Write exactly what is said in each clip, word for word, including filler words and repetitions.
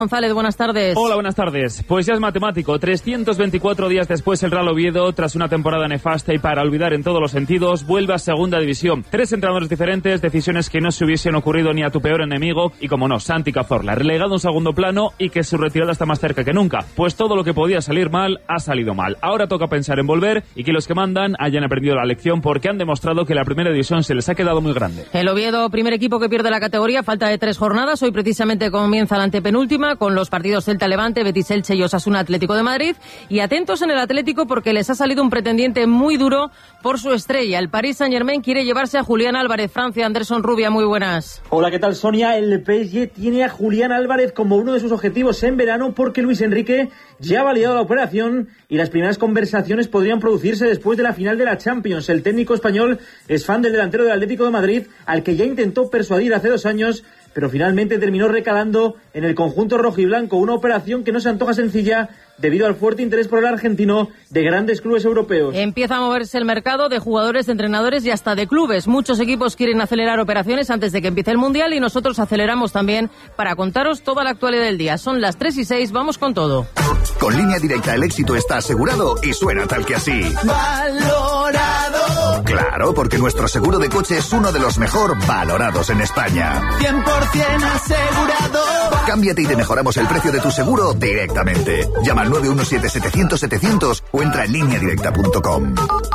González, buenas tardes. Hola, buenas tardes. Pues ya es matemático. trescientos veinticuatro días después, el Real Oviedo, tras una temporada nefasta y para olvidar en todos los sentidos, vuelve a segunda división. Tres entrenadores diferentes, decisiones que no se hubiesen ocurrido ni a tu peor enemigo y, como no, Santi Cazorla, relegado a un segundo plano y que su retirada está más cerca que nunca. Pues todo lo que podía salir mal, ha salido mal. Ahora toca pensar en volver y que los que mandan hayan aprendido la lección, porque han demostrado que la primera división se les ha quedado muy grande. El Oviedo, primer equipo que pierde la categoría, falta de tres jornadas. Hoy precisamente comienza la antepenúltima, con los partidos Celta Levante, Betis Elche y Osasuna Atlético de Madrid. Y atentos en el Atlético, porque les ha salido un pretendiente muy duro por su estrella. El Paris Saint-Germain quiere llevarse a Julián Álvarez. Francia, Anderson Rubia, muy buenas. Hola, ¿qué tal, Sonia? El P S G tiene a Julián Álvarez como uno de sus objetivos en verano, porque Luis Enrique ya ha validado la operación y las primeras conversaciones podrían producirse después de la final de la Champions. El técnico español es fan del delantero del Atlético de Madrid, al que ya intentó persuadir hace dos años, pero finalmente terminó recalando en el conjunto rojiblanco, una operación que no se antoja sencilla debido al fuerte interés por el argentino de grandes clubes europeos. Empieza a moverse el mercado de jugadores, de entrenadores y hasta de clubes. Muchos equipos quieren acelerar operaciones antes de que empiece el Mundial y nosotros aceleramos también para contaros toda la actualidad del día. Son las tres y seis, vamos con todo. Con Línea Directa el éxito está asegurado y suena tal que así. ¡Valorado! Claro, porque nuestro seguro de coche es uno de los mejor valorados en España. cien por ciento asegurado. Cámbiate y te mejoramos el precio de tu seguro directamente. Llama al nueve uno siete setecientos setecientos o entra en línea directa punto com.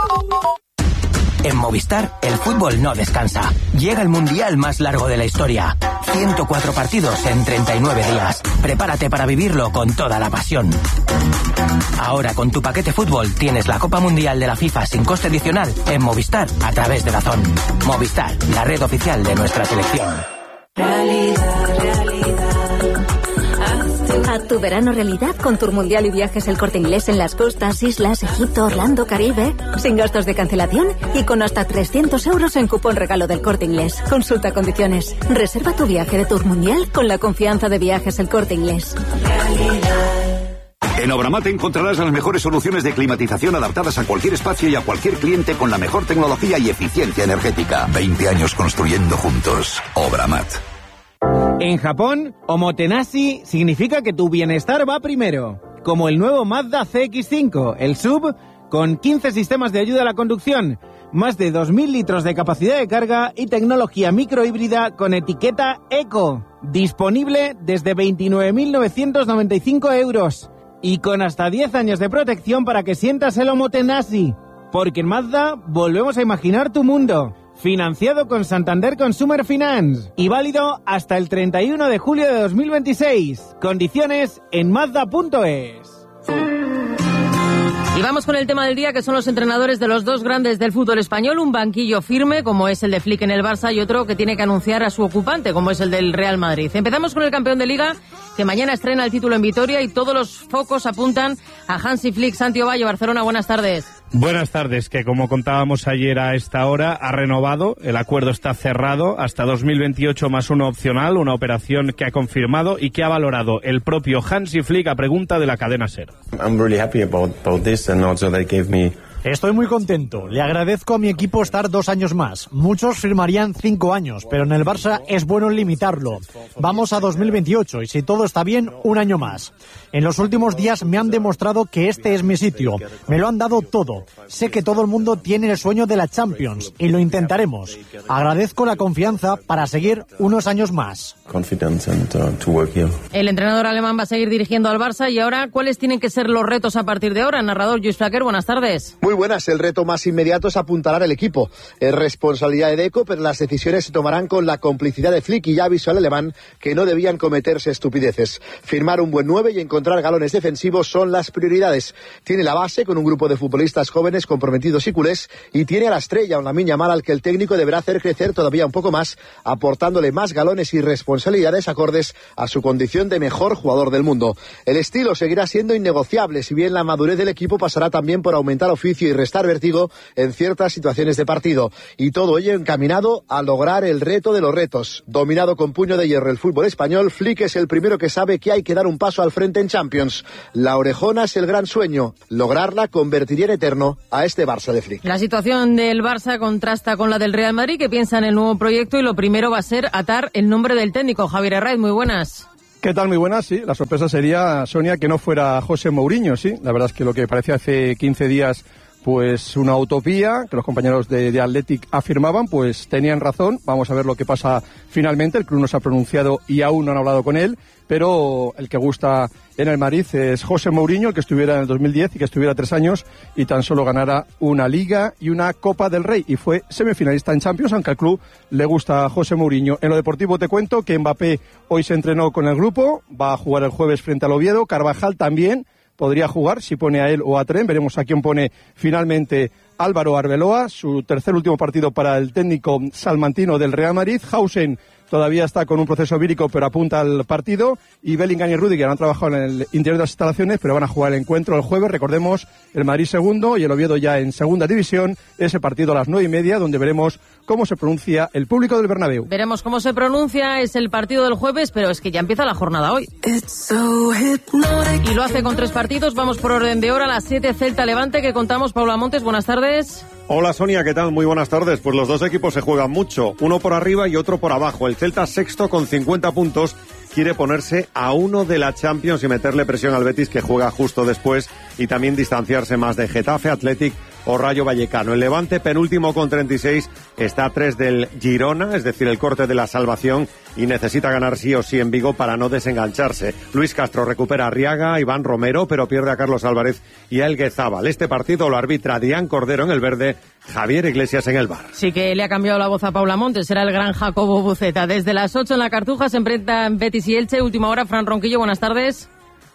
En Movistar, el fútbol no descansa. Llega el mundial más largo de la historia. ciento cuatro partidos en treinta y nueve días. Prepárate para vivirlo con toda la pasión. Ahora, con tu paquete fútbol, tienes la Copa Mundial de la FIFA sin coste adicional en Movistar a través de DAZN. Movistar, la red oficial de nuestra selección. Realidad, realidad. Haz tu verano realidad con Tour Mundial y Viajes El Corte Inglés en las costas, islas, Egipto, Orlando, Caribe, sin gastos de cancelación y con hasta trescientos euros en cupón regalo del Corte Inglés. Consulta condiciones. Reserva tu viaje de Tour Mundial con la confianza de Viajes El Corte Inglés. En Obramat encontrarás las mejores soluciones de climatización adaptadas a cualquier espacio y a cualquier cliente con la mejor tecnología y eficiencia energética. veinte años construyendo juntos. Obramat. En Japón, Omotenashi significa que tu bienestar va primero. Como el nuevo Mazda C X cinco, el S U V, con quince sistemas de ayuda a la conducción, más de dos mil litros de capacidad de carga y tecnología microhíbrida con etiqueta Eco. Disponible desde veintinueve mil novecientos noventa y cinco euros. Y con hasta diez años de protección para que sientas el Omotenashi. Porque en Mazda volvemos a imaginar tu mundo. Financiado con Santander Consumer Finance y válido hasta el treinta y uno de julio de dos mil veintiséis. Condiciones en Mazda punto es. Y vamos con el tema del día, que son los entrenadores de los dos grandes del fútbol español. Un banquillo firme, como es el de Flick en el Barça, y otro que tiene que anunciar a su ocupante, como es el del Real Madrid. Empezamos con el campeón de Liga, que mañana estrena el título en Vitoria, y todos los focos apuntan a Hansi Flick. Santi Ovalle, Barcelona, buenas tardes. Buenas tardes, que como contábamos ayer a esta hora, ha renovado, el acuerdo está cerrado hasta dos mil veintiocho más uno opcional, una operación que ha confirmado y que ha valorado el propio Hansi Flick a pregunta de la cadena SER. I'm really happy about, about this and also they gave me... Estoy muy contento. Le agradezco a mi equipo estar dos años más. Muchos firmarían cinco años, pero en el Barça es bueno limitarlo. Vamos a dos mil veintiocho y si todo está bien, un año más. En los últimos días me han demostrado que este es mi sitio. Me lo han dado todo. Sé que todo el mundo tiene el sueño de la Champions y lo intentaremos. Agradezco la confianza para seguir unos años más. El entrenador alemán va a seguir dirigiendo al Barça y ahora, ¿cuáles tienen que ser los retos a partir de ahora? Narrador Lluís Flaquer, buenas tardes. Muy buenas, el reto más inmediato es apuntalar el equipo. Es responsabilidad de Deco, pero las decisiones se tomarán con la complicidad de Flick y ya avisó al alemán que no debían cometerse estupideces. Firmar un buen nueve y encontrar galones defensivos son las prioridades. Tiene la base con un grupo de futbolistas jóvenes comprometidos y culés y tiene a la estrella, un Lamine Yamal, al que el técnico deberá hacer crecer todavía un poco más, aportándole más galones y responsabilidades acordes a su condición de mejor jugador del mundo. El estilo seguirá siendo innegociable, si bien la madurez del equipo pasará también por aumentar oficio y restar vértigo en ciertas situaciones de partido. Y todo ello encaminado a lograr el reto de los retos. Dominado con puño de hierro el fútbol español, Flick es el primero que sabe que hay que dar un paso al frente en Champions. La orejona es el gran sueño. Lograrla convertiría en eterno a este Barça de Flick. La situación del Barça contrasta con la del Real Madrid, que piensa en el nuevo proyecto y lo primero va a ser atar el nombre del técnico. Javier Herraiz, muy buenas. ¿Qué tal? Muy buenas, sí. La sorpresa sería, Sonia, que no fuera José Mourinho, sí. La verdad es que lo que parecía hace quince días, pues una utopía, que los compañeros de, de Athletic afirmaban, pues tenían razón. Vamos a ver lo que pasa finalmente. El club no se ha pronunciado y aún no han hablado con él, pero el que gusta en el Madrid es José Mourinho, el que estuviera en el dos mil diez y que estuviera tres años y tan solo ganara una Liga y una Copa del Rey. Y fue semifinalista en Champions, aunque al club le gusta a José Mourinho. En lo deportivo te cuento que Mbappé hoy se entrenó con el grupo, va a jugar el jueves frente al Oviedo. Carvajal también podría jugar, si pone a él o a Tren. Veremos a quién pone finalmente Álvaro Arbeloa, su tercer último partido para el técnico salmantino del Real Madrid. Hausen todavía está con un proceso vírico, pero apunta al partido. Y Bellingham y Rüdiger han trabajado en el interior de las instalaciones, pero van a jugar el encuentro el jueves. Recordemos, el Madrid segundo y el Oviedo ya en segunda división. Ese partido a las nueve y media, donde veremos cómo se pronuncia el público del Bernabéu. Veremos cómo se pronuncia, es el partido del jueves, pero es que ya empieza la jornada hoy. Y lo hace con tres partidos. Vamos por orden de hora. A las siete, Celta-Levante, que contamos. Paula Montes, buenas tardes. Hola Sonia, ¿qué tal? Muy buenas tardes. Pues los dos equipos se juegan mucho, uno por arriba y otro por abajo. El Celta sexto con cincuenta puntos quiere ponerse a uno de la Champions y meterle presión al Betis, que juega justo después, y también distanciarse más de Getafe, Athletic o Rayo Vallecano. El Levante, penúltimo con treinta y seis, está a tres del Girona, es decir, el corte de la salvación, y necesita ganar sí o sí en Vigo para no desengancharse. Luis Castro recupera a Arriaga, a Iván Romero, pero pierde a Carlos Álvarez y a Elguezábal. Este partido lo arbitra Dián Cordero en el verde, Javier Iglesias en el V A R. Sí que le ha cambiado la voz a Paula Montes, será el gran Jacobo Buceta. Desde las ocho en la Cartuja se enfrentan Betis y Elche. Última hora, Fran Ronquillo, buenas tardes.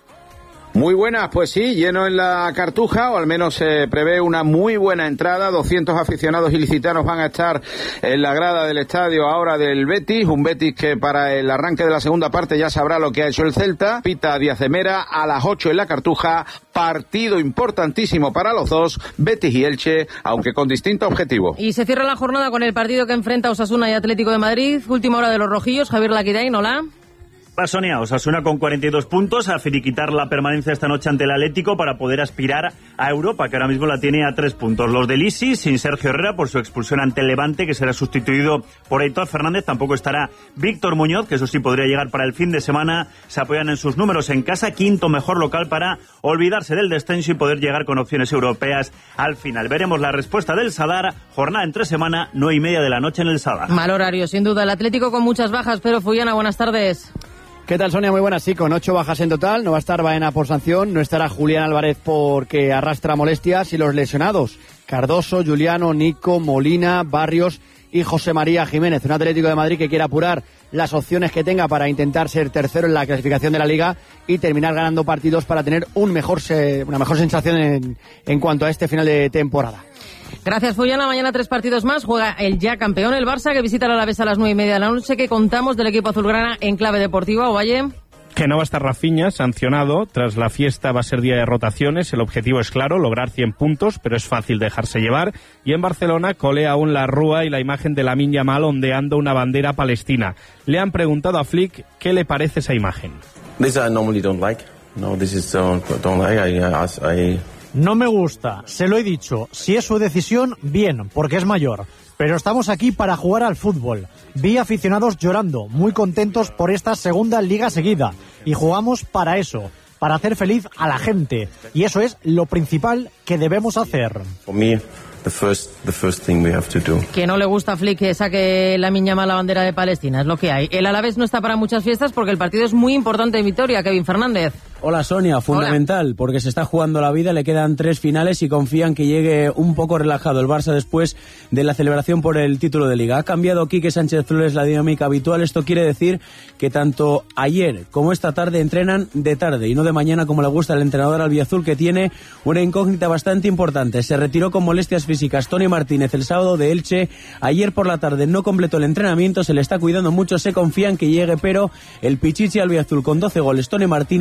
Muy buenas, pues sí, lleno en la Cartuja, o al menos se prevé una muy buena entrada. doscientos aficionados ilicitanos van a estar en la grada del estadio ahora del Betis, un Betis que para el arranque de la segunda parte ya sabrá lo que ha hecho el Celta. Pita Díaz de Mera a las ocho en la Cartuja, partido importantísimo para los dos, Betis y Elche, aunque con distinto objetivo. Y se cierra la jornada con el partido que enfrenta Osasuna y Atlético de Madrid. Última hora de los rojillos, Javier Laquidain, hola. Hola Sonia, Osasuna con cuarenta y dos puntos a finiquitar la permanencia esta noche ante el Atlético para poder aspirar a Europa, que ahora mismo la tiene a tres puntos. Los del Isi, sin Sergio Herrera por su expulsión ante el Levante, que será sustituido por Aitor Fernández. Tampoco estará Víctor Muñoz, que eso sí podría llegar para el fin de semana. Se apoyan en sus números en casa, quinto mejor local para olvidarse del descenso y poder llegar con opciones europeas al final. Veremos la respuesta del Sadar, jornada entre semana, nueve y media de la noche en el Sadar. Mal horario, sin duda. El Atlético con muchas bajas, pero Fullana, buenas tardes. ¿Qué tal, Sonia? Muy buenas, sí, con ocho bajas en total. No va a estar Baena por sanción, no estará Julián Álvarez porque arrastra molestias, y los lesionados, Cardoso, Juliano, Nico, Molina, Barrios y José María Jiménez. Un Atlético de Madrid que quiere apurar las opciones que tenga para intentar ser tercero en la clasificación de la Liga y terminar ganando partidos para tener un mejor se, una mejor sensación en, en cuanto a este final de temporada. Gracias, Fullana. Mañana tres partidos más. Juega el ya campeón, el Barça, que visita el Alavés a las nueve y media de la noche. Que contamos del equipo azulgrana en clave deportiva, Ovalle. Que no va a estar Rafinha, sancionado. Tras la fiesta va a ser día de rotaciones. El objetivo es claro, lograr cien puntos, pero es fácil dejarse llevar. Y en Barcelona colea aún la rúa y la imagen de Lamine Yamal ondeando una bandera palestina. Le han preguntado a Flick qué le parece esa imagen. This I normally don't like. No, this is don't, don't like. I, I... No me gusta, se lo he dicho. Si es su decisión, bien, porque es mayor. Pero estamos aquí para jugar al fútbol. Vi aficionados llorando, muy contentos por esta segunda liga seguida. Y jugamos para eso, para hacer feliz a la gente. Y eso es lo principal que debemos hacer. For me, the first, the first thing we have to do. Que no le gusta a Flick que saque Lamine Yamal la bandera de Palestina, es lo que hay. El Alavés no está para muchas fiestas porque el partido es muy importante en Vitoria. Kevin Fernández. Hola Sonia, fundamental, Hola. Porque se está jugando la vida, le quedan tres finales y confían que llegue un poco relajado el Barça después de la celebración por el título de Liga. Ha cambiado Quique Sánchez Flores la dinámica habitual, esto quiere decir que tanto ayer como esta tarde entrenan de tarde y no de mañana como le gusta al entrenador albiazul, que tiene una incógnita bastante importante. Se retiró con molestias físicas Tony Martínez el sábado de Elche, ayer por la tarde no completó el entrenamiento, se le está cuidando mucho, se confía en que llegue, pero el pichichi albiazul con doce goles, Tony Martínez, a ese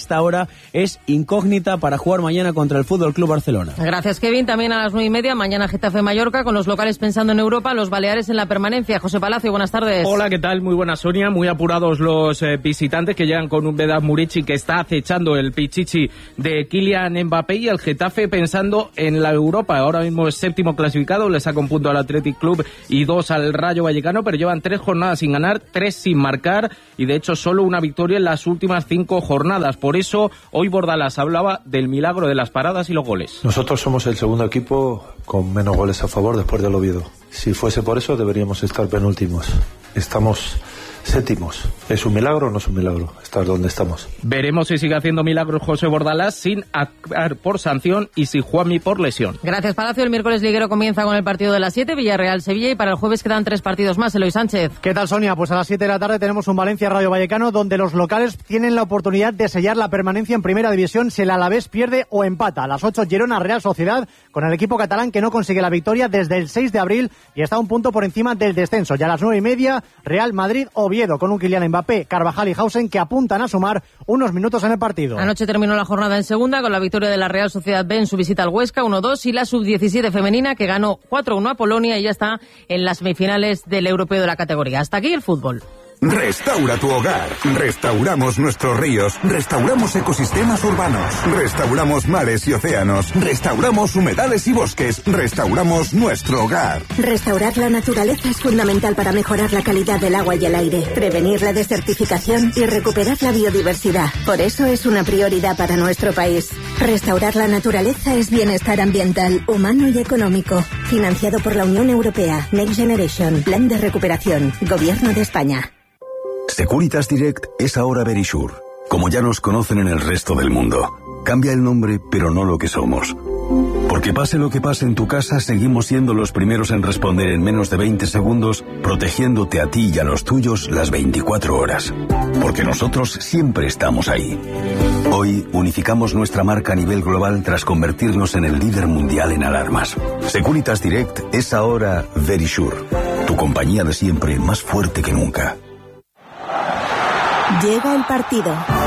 esta hora es incógnita para jugar mañana contra el Fútbol Club Barcelona. Gracias, Kevin. También a las nueve y media, mañana Getafe Mallorca, con los locales pensando en Europa, los Baleares en la permanencia. José Palacio, buenas tardes. Hola, ¿qué tal? Muy buena, Sonia. Muy apurados los eh, visitantes que llegan con un Vedat Murici que está acechando el pichichi de Kylian Mbappé, y el Getafe pensando en la Europa. Ahora mismo es séptimo clasificado, le saca un punto al Athletic Club y dos al Rayo Vallecano, pero llevan tres jornadas sin ganar, tres sin marcar, y de hecho solo una victoria en las últimas cinco jornadas. Por eso hoy Bordalás hablaba del milagro de las paradas y los goles. Nosotros somos el segundo equipo con menos goles a favor después del Oviedo. Si fuese por eso deberíamos estar penúltimos. Estamos séptimos. ¿Es un milagro o no es un milagro estar donde estamos? Veremos si sigue haciendo milagros José Bordalás sin actuar por sanción y si Juanmi por lesión. Gracias, Palacio. El miércoles liguero comienza con el partido de las siete, Villarreal-Sevilla, y para el jueves quedan tres partidos más. Eloy Sánchez. ¿Qué tal, Sonia? Pues a las siete de la tarde tenemos un Valencia-Rayo Vallecano, donde los locales tienen la oportunidad de sellar la permanencia en Primera División si el Alavés pierde o empata. A las ocho, Girona-Real Sociedad, con el equipo catalán que no consigue la victoria desde el seis de abril y está un punto por encima del descenso. Y a las nueve y media, Real Madrid-Oviedo, con un Kylian Mbappé, Carvajal y Hausen que apuntan a sumar unos minutos en el partido. Anoche terminó la jornada en segunda con la victoria de la Real Sociedad B en su visita al Huesca uno dos, y la sub diecisiete femenina que ganó cuatro uno a Polonia y ya está en las semifinales del europeo de la categoría. Hasta aquí el fútbol. Restaura tu hogar. Restauramos nuestros ríos. Restauramos ecosistemas urbanos. Restauramos mares y océanos. Restauramos humedales y bosques. Restauramos nuestro hogar. Restaurar la naturaleza es fundamental para mejorar la calidad del agua y el aire, prevenir la desertificación y recuperar la biodiversidad. Por eso es una prioridad para nuestro país. Restaurar la naturaleza es bienestar ambiental, humano y económico. Financiado por la Unión Europea. Next Generation. Plan de recuperación. Gobierno de España. Securitas Direct es ahora Verisure, como ya nos conocen en el resto del mundo. Cambia el nombre, pero no lo que somos. Porque pase lo que pase en tu casa, seguimos siendo los primeros en responder en menos de veinte segundos, protegiéndote a ti y a los tuyos las veinticuatro horas. Porque nosotros siempre estamos ahí. Hoy unificamos nuestra marca a nivel global tras convertirnos en el líder mundial en alarmas. Securitas Direct es ahora Verisure, tu compañía de siempre más fuerte que nunca. Llega el partido.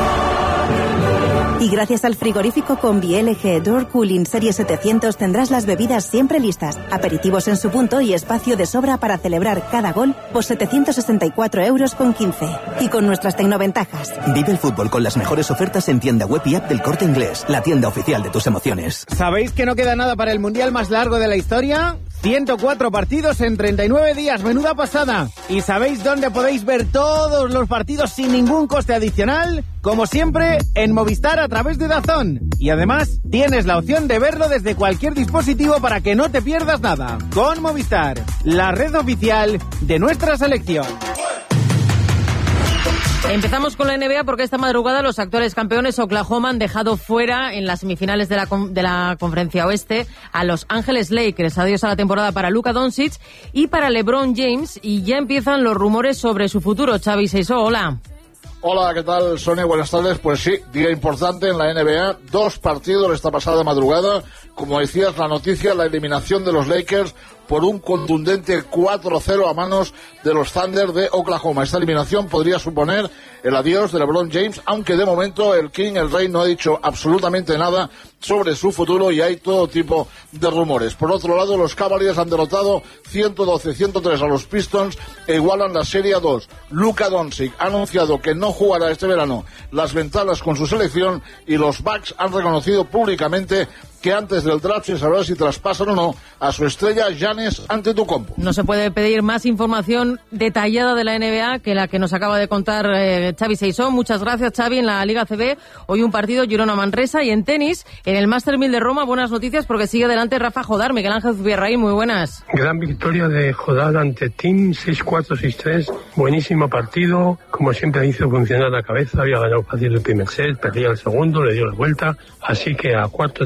Y gracias al frigorífico Combi L G Door Cooling Serie setecientos tendrás las bebidas siempre listas, aperitivos en su punto y espacio de sobra para celebrar cada gol por setecientos sesenta y cuatro euros con quince. Y con nuestras tecnoventajas. Vive el fútbol con las mejores ofertas en tienda web y app del Corte Inglés, la tienda oficial de tus emociones. ¿Sabéis que no queda nada para el mundial más largo de la historia? ciento cuatro partidos en treinta y nueve días, menuda pasada. ¿Y sabéis dónde podéis ver todos los partidos sin ningún coste adicional? Como siempre, en Movistar a través de DAZN. Y además, tienes la opción de verlo desde cualquier dispositivo para que no te pierdas nada. Con Movistar, la red oficial de nuestra selección. Empezamos con la N B A porque esta madrugada los actuales campeones Oklahoma han dejado fuera en las semifinales de la, de la Conferencia Oeste a Los Ángeles Lakers. Adiós a la temporada para Luka Doncic y para LeBron James, y ya empiezan los rumores sobre su futuro. Xavi Seiso, hola. Hola, ¿qué tal, Sonia? Buenas tardes. Pues sí, día importante en la N B A. Dos partidos esta pasada madrugada. Como decías, la noticia, la eliminación de los Lakers por un contundente cuatro cero a manos de los Thunder de Oklahoma. Esta eliminación podría suponer el adiós de LeBron James, aunque de momento el King, el Rey, no ha dicho absolutamente nada sobre su futuro y hay todo tipo de rumores. Por otro lado, los Cavaliers han derrotado ciento doce a ciento tres a los Pistons e igualan la serie a dos. Luka Doncic ha anunciado que no jugará este verano las ventanas con su selección y los Bucks han reconocido públicamente que antes del draft se sabrá si traspasan o no a su estrella Giannis Antetokounmpo. No se puede pedir más información detallada de la N B A que la que nos acaba de contar eh, Xavi Seiso. Muchas gracias, Xavi. En la Liga A C B, hoy un partido Girona-Manresa, y en tenis, en el Master mil de Roma, buenas noticias porque sigue adelante Rafa Jodar. Miguel Ángel Zubierraín, muy buenas. Gran victoria de Jodar ante Tim, seis cuatro, seis tres. Buenísimo partido. Como siempre hizo funcionar la cabeza, había ganado fácil el primer set, perdía el segundo, le dio la vuelta. Así que a cuartos de final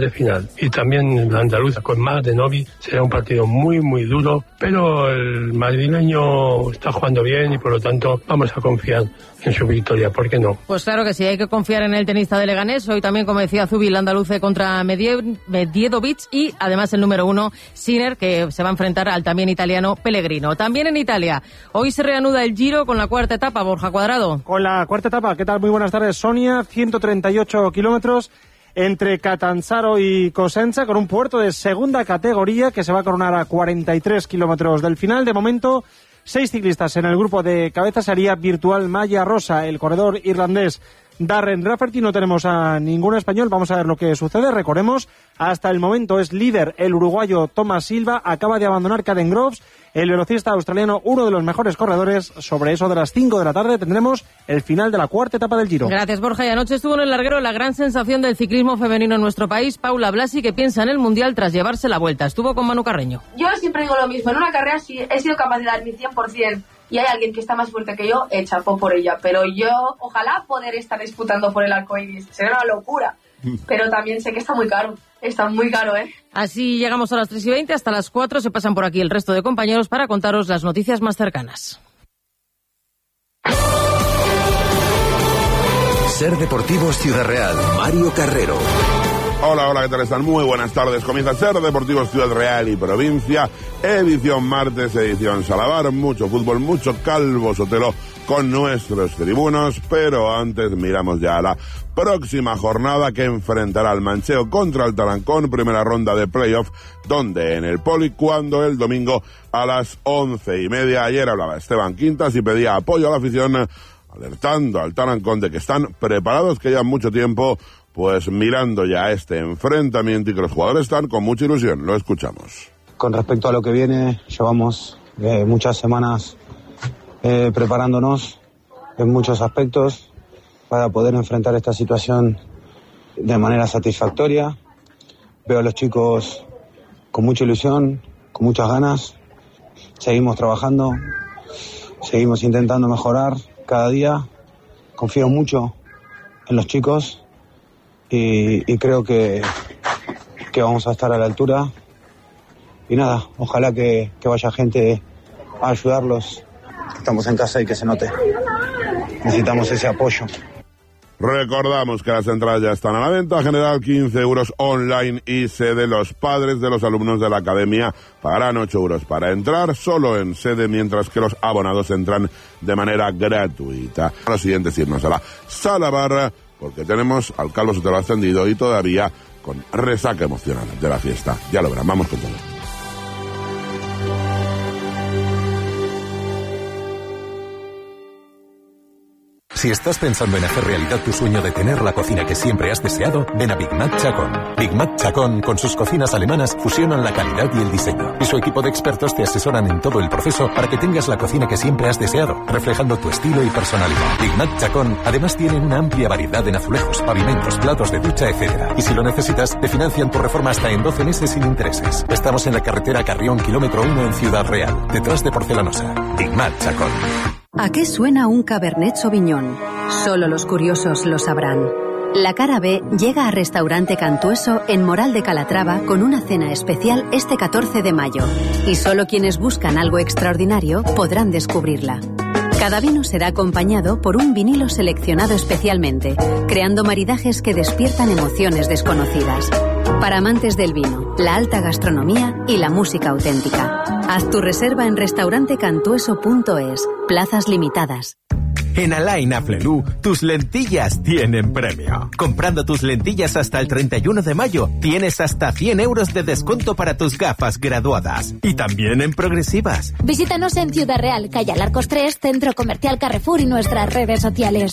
y también la andaluza con más de Novi. Será un partido muy, muy duro, pero el madrileño está jugando bien y por lo tanto vamos a confiar en su victoria, ¿por qué no? Pues claro que sí, hay que confiar en el tenista de Leganés. Hoy también, como decía Zubi, el andaluce contra Medie- Medjedovic y además el número uno, Sinner, que se va a enfrentar al también italiano Pellegrino. También en Italia, hoy se reanuda el Giro con la cuarta etapa, Borja Cuadrado. Con la cuarta etapa, ¿qué tal? Muy buenas tardes, Sonia. ciento treinta y ocho kilómetros entre Catanzaro y Cosenza, con un puerto de segunda categoría que se va a coronar a cuarenta y tres kilómetros del final. De momento, seis ciclistas en el grupo de cabeza sería virtual Maya Rosa, el corredor irlandés Darren Rafferty. No tenemos a ningún español, vamos a ver lo que sucede. Recordemos, hasta el momento es líder el uruguayo Thomas Silva, acaba de abandonar Caden Groves, el velocista australiano, uno de los mejores corredores. Sobre eso de las cinco de la tarde tendremos el final de la cuarta etapa del Giro. Gracias, Borja. Y anoche estuvo en el larguero la gran sensación del ciclismo femenino en nuestro país, Paula Blasi, que piensa en el Mundial tras llevarse la vuelta. Estuvo con Manu Carreño. Yo siempre digo lo mismo, en una carrera sí he sido capaz de dar mi cien por ciento y hay alguien que está más fuerte que yo, eh, chapó por ella. Pero yo, ojalá poder estar disputando por el arco iris, sería una locura. Pero también sé que está muy caro, está muy caro, ¿eh? Así llegamos a las tres y veinte, hasta las cuatro se pasan por aquí el resto de compañeros para contaros las noticias más cercanas. Ser Deportivos Ciudad Real, Mario Carrero. Hola, hola, ¿qué tal están? Muy buenas tardes. Comienza Ser Deportivos Ciudad Real y Provincia, edición martes, edición Salabar, mucho fútbol, mucho Calvo Sotelo con nuestros tribunos, pero antes miramos ya a la próxima jornada que enfrentará al Mancheo contra el Tarancón, primera ronda de playoff, donde en el Poli, cuando el domingo a las once y media. Ayer hablaba Esteban Quintas y pedía apoyo a la afición, alertando al Tarancón de que están preparados, que llevan mucho tiempo pues mirando ya este enfrentamiento y que los jugadores están con mucha ilusión. Lo escuchamos. Con respecto a lo que viene, llevamos eh, muchas semanas eh, preparándonos en muchos aspectos para poder enfrentar esta situación de manera satisfactoria. Veo a los chicos con mucha ilusión, con muchas ganas. Seguimos trabajando, seguimos intentando mejorar cada día. Confío mucho en los chicos. Y, y creo que, que vamos a estar a la altura. Y nada, ojalá que, que vaya gente a ayudarlos. Estamos en casa y que se note. Necesitamos ese apoyo. Recordamos que las entradas ya están a la venta. General quince euros online y sede. Los padres de los alumnos de la academia pagarán ocho euros para entrar solo en sede, mientras que los abonados entran de manera gratuita. Lo siguiente es irnos a la sala barra, porque tenemos al Calvo Sotelo ascendido y todavía con resaca emocional de la fiesta. Ya lo verán, vamos con todo. Si estás pensando en hacer realidad tu sueño de tener la cocina que siempre has deseado, ven a Big Mac Chacón. Big Mac Chacón, con sus cocinas alemanas, fusionan la calidad y el diseño. Y su equipo de expertos te asesoran en todo el proceso para que tengas la cocina que siempre has deseado, reflejando tu estilo y personalidad. Big Mac Chacón además tienen una amplia variedad en azulejos, pavimentos, platos de ducha, etcétera. Y si lo necesitas, te financian tu reforma hasta en doce meses sin intereses. Estamos en la carretera Carrión, kilómetro uno en Ciudad Real, detrás de Porcelanosa. Big Mac Chacón. ¿A qué suena un Cabernet Sauvignon? Solo los curiosos lo sabrán. La cara B llega a Restaurante Cantueso en Moral de Calatrava con una cena especial este catorce de mayo. Y solo quienes buscan algo extraordinario podrán descubrirla. Cada vino será acompañado por un vinilo seleccionado especialmente, creando maridajes que despiertan emociones desconocidas. Para amantes del vino, la alta gastronomía y la música auténtica. Haz tu reserva en restaurante cantueso punto es. Plazas limitadas. En Alain Afflelou, tus lentillas tienen premio. Comprando tus lentillas hasta el treinta y uno de mayo, tienes hasta cien euros de descuento para tus gafas graduadas. Y también en progresivas. Visítanos en Ciudad Real, calle Alarcos tres, Centro Comercial Carrefour y nuestras redes sociales.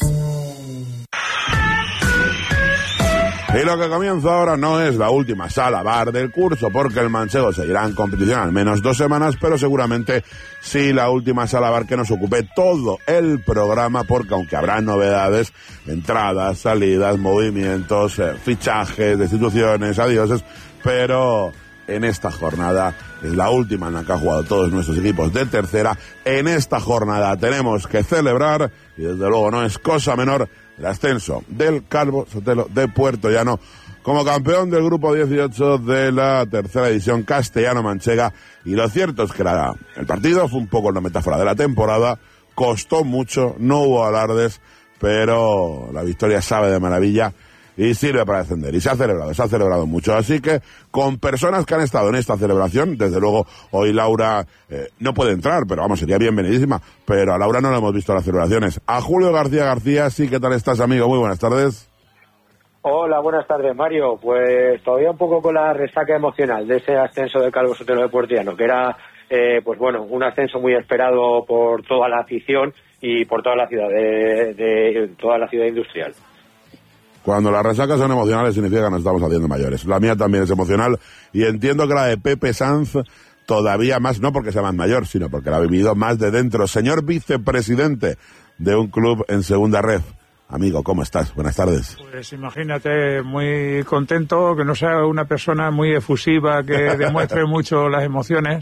Y lo que comienza ahora no es la última sala bar del curso, porque el Manchego seguirá en competición al menos dos semanas, pero seguramente sí la última sala bar que nos ocupe todo el programa, porque aunque habrá novedades, entradas, salidas, movimientos, eh, fichajes, destituciones, adioses, pero en esta jornada es la última en la que han jugado todos nuestros equipos de tercera. En esta jornada tenemos que celebrar, y desde luego no es cosa menor, el ascenso del Calvo Sotelo de Puerto Llano como campeón del grupo dieciocho de la tercera edición castellano-manchega. Y lo cierto es que la, el partido fue un poco una metáfora de la temporada, costó mucho, no hubo alardes, pero la victoria sabe de maravilla y sirve para descender. Y se ha celebrado, se ha celebrado mucho. Así que con personas que han estado en esta celebración, desde luego hoy Laura eh, no puede entrar, pero vamos, sería bienvenidísima, pero a Laura no la hemos visto en las celebraciones. A Julio García García, sí, ¿qué tal estás, amigo? Muy buenas tardes. Hola, buenas tardes, Mario. Pues todavía un poco con la resaca emocional de ese ascenso de Calvo Sotelo Deportiano, que era, eh, pues bueno, un ascenso muy esperado por toda la afición y por toda la ciudad, de, de toda la ciudad industrial. Cuando las resacas son emocionales significa que nos estamos haciendo mayores. La mía también es emocional y entiendo que la de Pepe Sanz todavía más, no porque sea más mayor, sino porque la ha vivido más de dentro. Señor vicepresidente de un club en segunda red. Amigo, ¿cómo estás? Buenas tardes. Pues imagínate, muy contento, que no sea una persona muy efusiva, que demuestre mucho las emociones,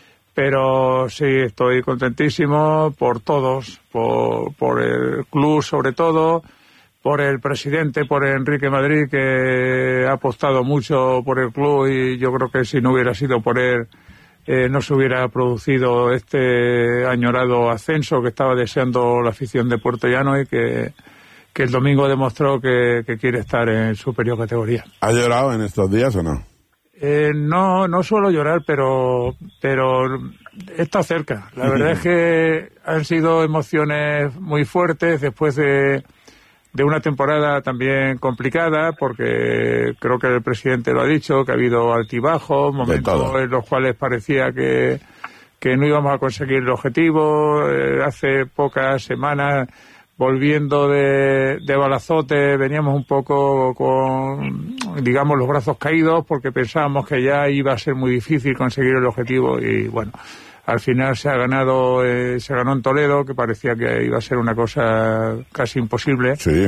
pero sí, estoy contentísimo por todos, por, por el club sobre todo, por el presidente, por Enrique Madrid, que ha apostado mucho por el club y yo creo que si no hubiera sido por él, eh, no se hubiera producido este añorado ascenso que estaba deseando la afición de Puerto Llano y que, que el domingo demostró que, que quiere estar en superior categoría. ¿Has llorado en estos días o no? Eh, no, no suelo llorar, pero, pero está cerca. La verdad es que han sido emociones muy fuertes después de... de una temporada también complicada, porque creo que el presidente lo ha dicho, que ha habido altibajos, momentos en los cuales parecía que, que no íbamos a conseguir el objetivo. Eh, hace pocas semanas, volviendo de, de Balazote, veníamos un poco con, digamos, los brazos caídos, porque pensábamos que ya iba a ser muy difícil conseguir el objetivo y, bueno, al final se ha ganado, eh, se ganó en Toledo, que parecía que iba a ser una cosa casi imposible. Sí.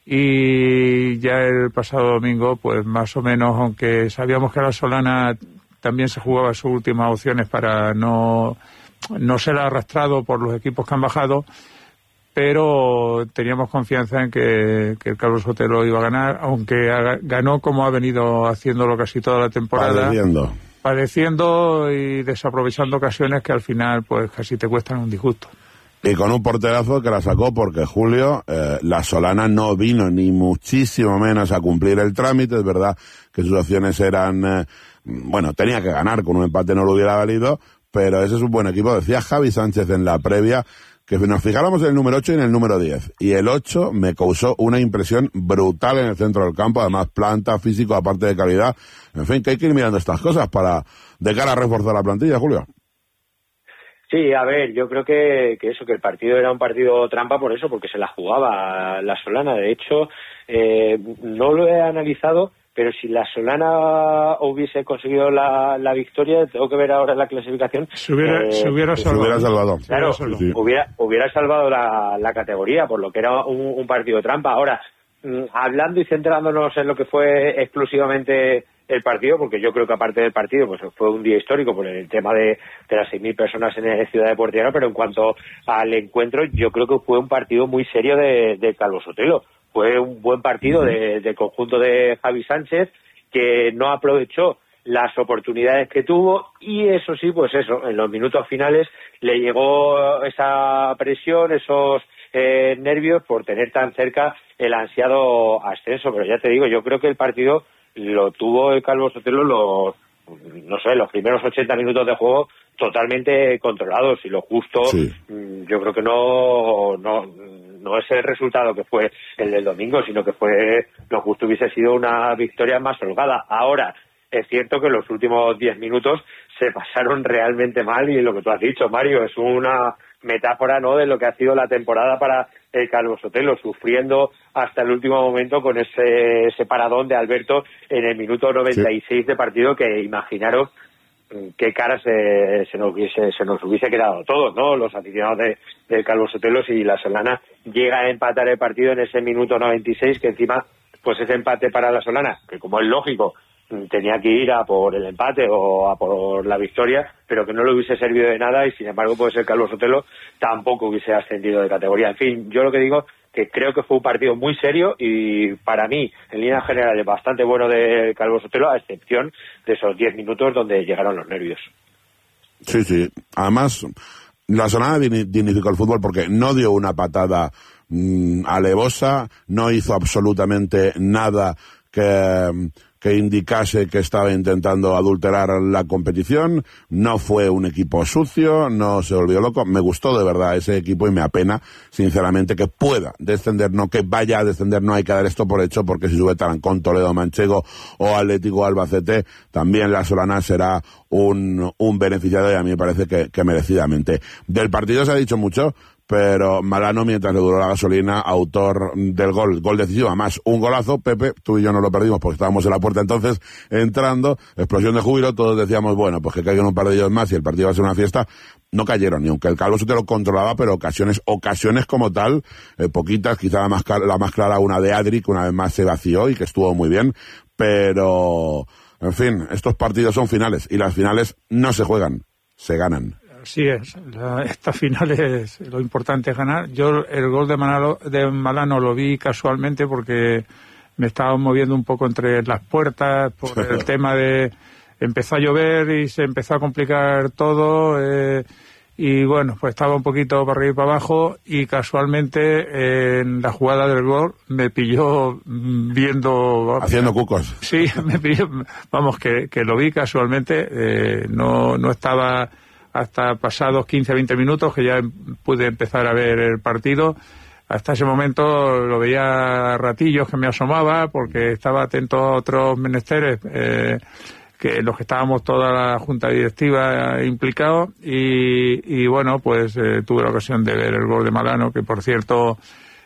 Y ya el pasado domingo, pues más o menos, aunque sabíamos que la Solana también se jugaba sus últimas opciones para no, no ser arrastrado por los equipos que han bajado, pero teníamos confianza en que, que el Calvo Sotelo iba a ganar, aunque ha, ganó como ha venido haciéndolo casi toda la temporada. Padeciendo. padeciendo y desaprovechando ocasiones que al final pues casi te cuestan un disgusto. Y con un porterazo que la sacó porque Julio, eh, la Solana no vino ni muchísimo menos a cumplir el trámite. Es verdad que sus opciones eran, eh, bueno, tenía que ganar, con un empate no lo hubiera valido, pero ese es un buen equipo. Decía Javi Sánchez en la previa que nos fijáramos en el número ocho y en el número diez. Y el ocho me causó una impresión brutal en el centro del campo, además planta, físico, aparte de calidad. En fin, que hay que ir mirando estas cosas para de cara a reforzar la plantilla, Julio. Sí, a ver, yo creo que, que eso, que el partido era un partido trampa por eso, porque se la jugaba la Solana. De hecho, eh, no lo he analizado, pero si la Solana hubiese conseguido la, la victoria, tengo que ver ahora la clasificación. Se hubiera, eh, se hubiera salvado. Se hubiera salvado. Claro, sí, sí. Hubiera, hubiera salvado la, la categoría, por lo que era un, un partido trampa. Ahora, mmm, hablando y centrándonos en lo que fue exclusivamente el partido, porque yo creo que aparte del partido pues fue un día histórico por el tema de, de las seis mil personas en la ciudad de Puerto Llano, pero en cuanto al encuentro, yo creo que fue un partido muy serio de, de Calvo Sotelo. Fue un buen partido de, del conjunto de Javi Sánchez, que no aprovechó las oportunidades que tuvo, y eso sí, pues eso, en los minutos finales le llegó esa presión, esos eh, nervios por tener tan cerca el ansiado ascenso. Pero ya te digo, yo creo que el partido lo tuvo el Calvo Sotelo los, no sé, los primeros ochenta minutos de juego totalmente controlados, y lo justo, sí. Yo creo que no, no, no es el resultado que fue el del domingo, sino que fue, lo justo hubiese sido una victoria más holgada. Ahora, es cierto que los últimos diez minutos se pasaron realmente mal, y lo que tú has dicho, Mario, es una metáfora, ¿no?, de lo que ha sido la temporada para el Calvo Sotelo, sufriendo hasta el último momento con ese, ese paradón de Alberto en el minuto noventa y seis sí. de partido, que imaginaros qué cara se, se, nos hubiese, se nos hubiese quedado todos, ¿no?, los aficionados de, del Calvo Sotelo, si la Solana llega a empatar el partido en ese minuto noventa y seis, que encima, pues ese empate para la Solana, que como es lógico, tenía que ir a por el empate o a por la victoria, pero que no le hubiese servido de nada, y sin embargo pues el Calvo Sotelo tampoco hubiese ascendido de categoría. En fin, yo lo que digo, que creo que fue un partido muy serio y para mí, en líneas generales, bastante bueno de Calvo Sotelo, a excepción de esos diez minutos donde llegaron los nervios. Sí, sí. Además, la Solana dignificó el fútbol porque no dio una patada mmm, alevosa, no hizo absolutamente nada que... que indicase que estaba intentando adulterar la competición, no fue un equipo sucio, no se volvió loco, me gustó de verdad ese equipo y me apena, sinceramente, que pueda descender, no que vaya a descender, no hay que dar esto por hecho, porque si sube Tarancón, Toledo, Manchego o Atlético Albacete, también la Solana será un, un beneficiado y a mí me parece que, que merecidamente. Del partido se ha dicho mucho, pero Malano, mientras le duró la gasolina, autor del gol, gol decisivo, además un golazo, Pepe, tú y yo no lo perdimos porque estábamos en la puerta entonces, entrando, explosión de júbilo, todos decíamos, bueno, pues que caigan un par de ellos más y el partido va a ser una fiesta. No cayeron, ni aunque el Calvo Sotelo lo controlaba, pero ocasiones, ocasiones como tal, eh, poquitas, quizá la más, la más clara una de Adri, que una vez más se vació y que estuvo muy bien, pero, en fin, estos partidos son finales, y las finales no se juegan, se ganan. Así es, la, estas finales lo importante es ganar. Yo el gol de Malano, de Malano lo vi casualmente porque me estaba moviendo un poco entre las puertas por el tema de... Empezó a llover y se empezó a complicar todo eh, y bueno, pues estaba un poquito para arriba y para abajo y casualmente eh, en la jugada del gol me pilló viendo... Haciendo cucos. Sí, me pilló, vamos, que, que lo vi casualmente, eh, no, no estaba... hasta pasados quince a veinte minutos que ya pude empezar a ver el partido. Hasta ese momento lo veía a ratillos que me asomaba porque estaba atento a otros menesteres eh, que los que estábamos toda la junta directiva implicados y, y bueno, pues eh, tuve la ocasión de ver el gol de Malano, que por cierto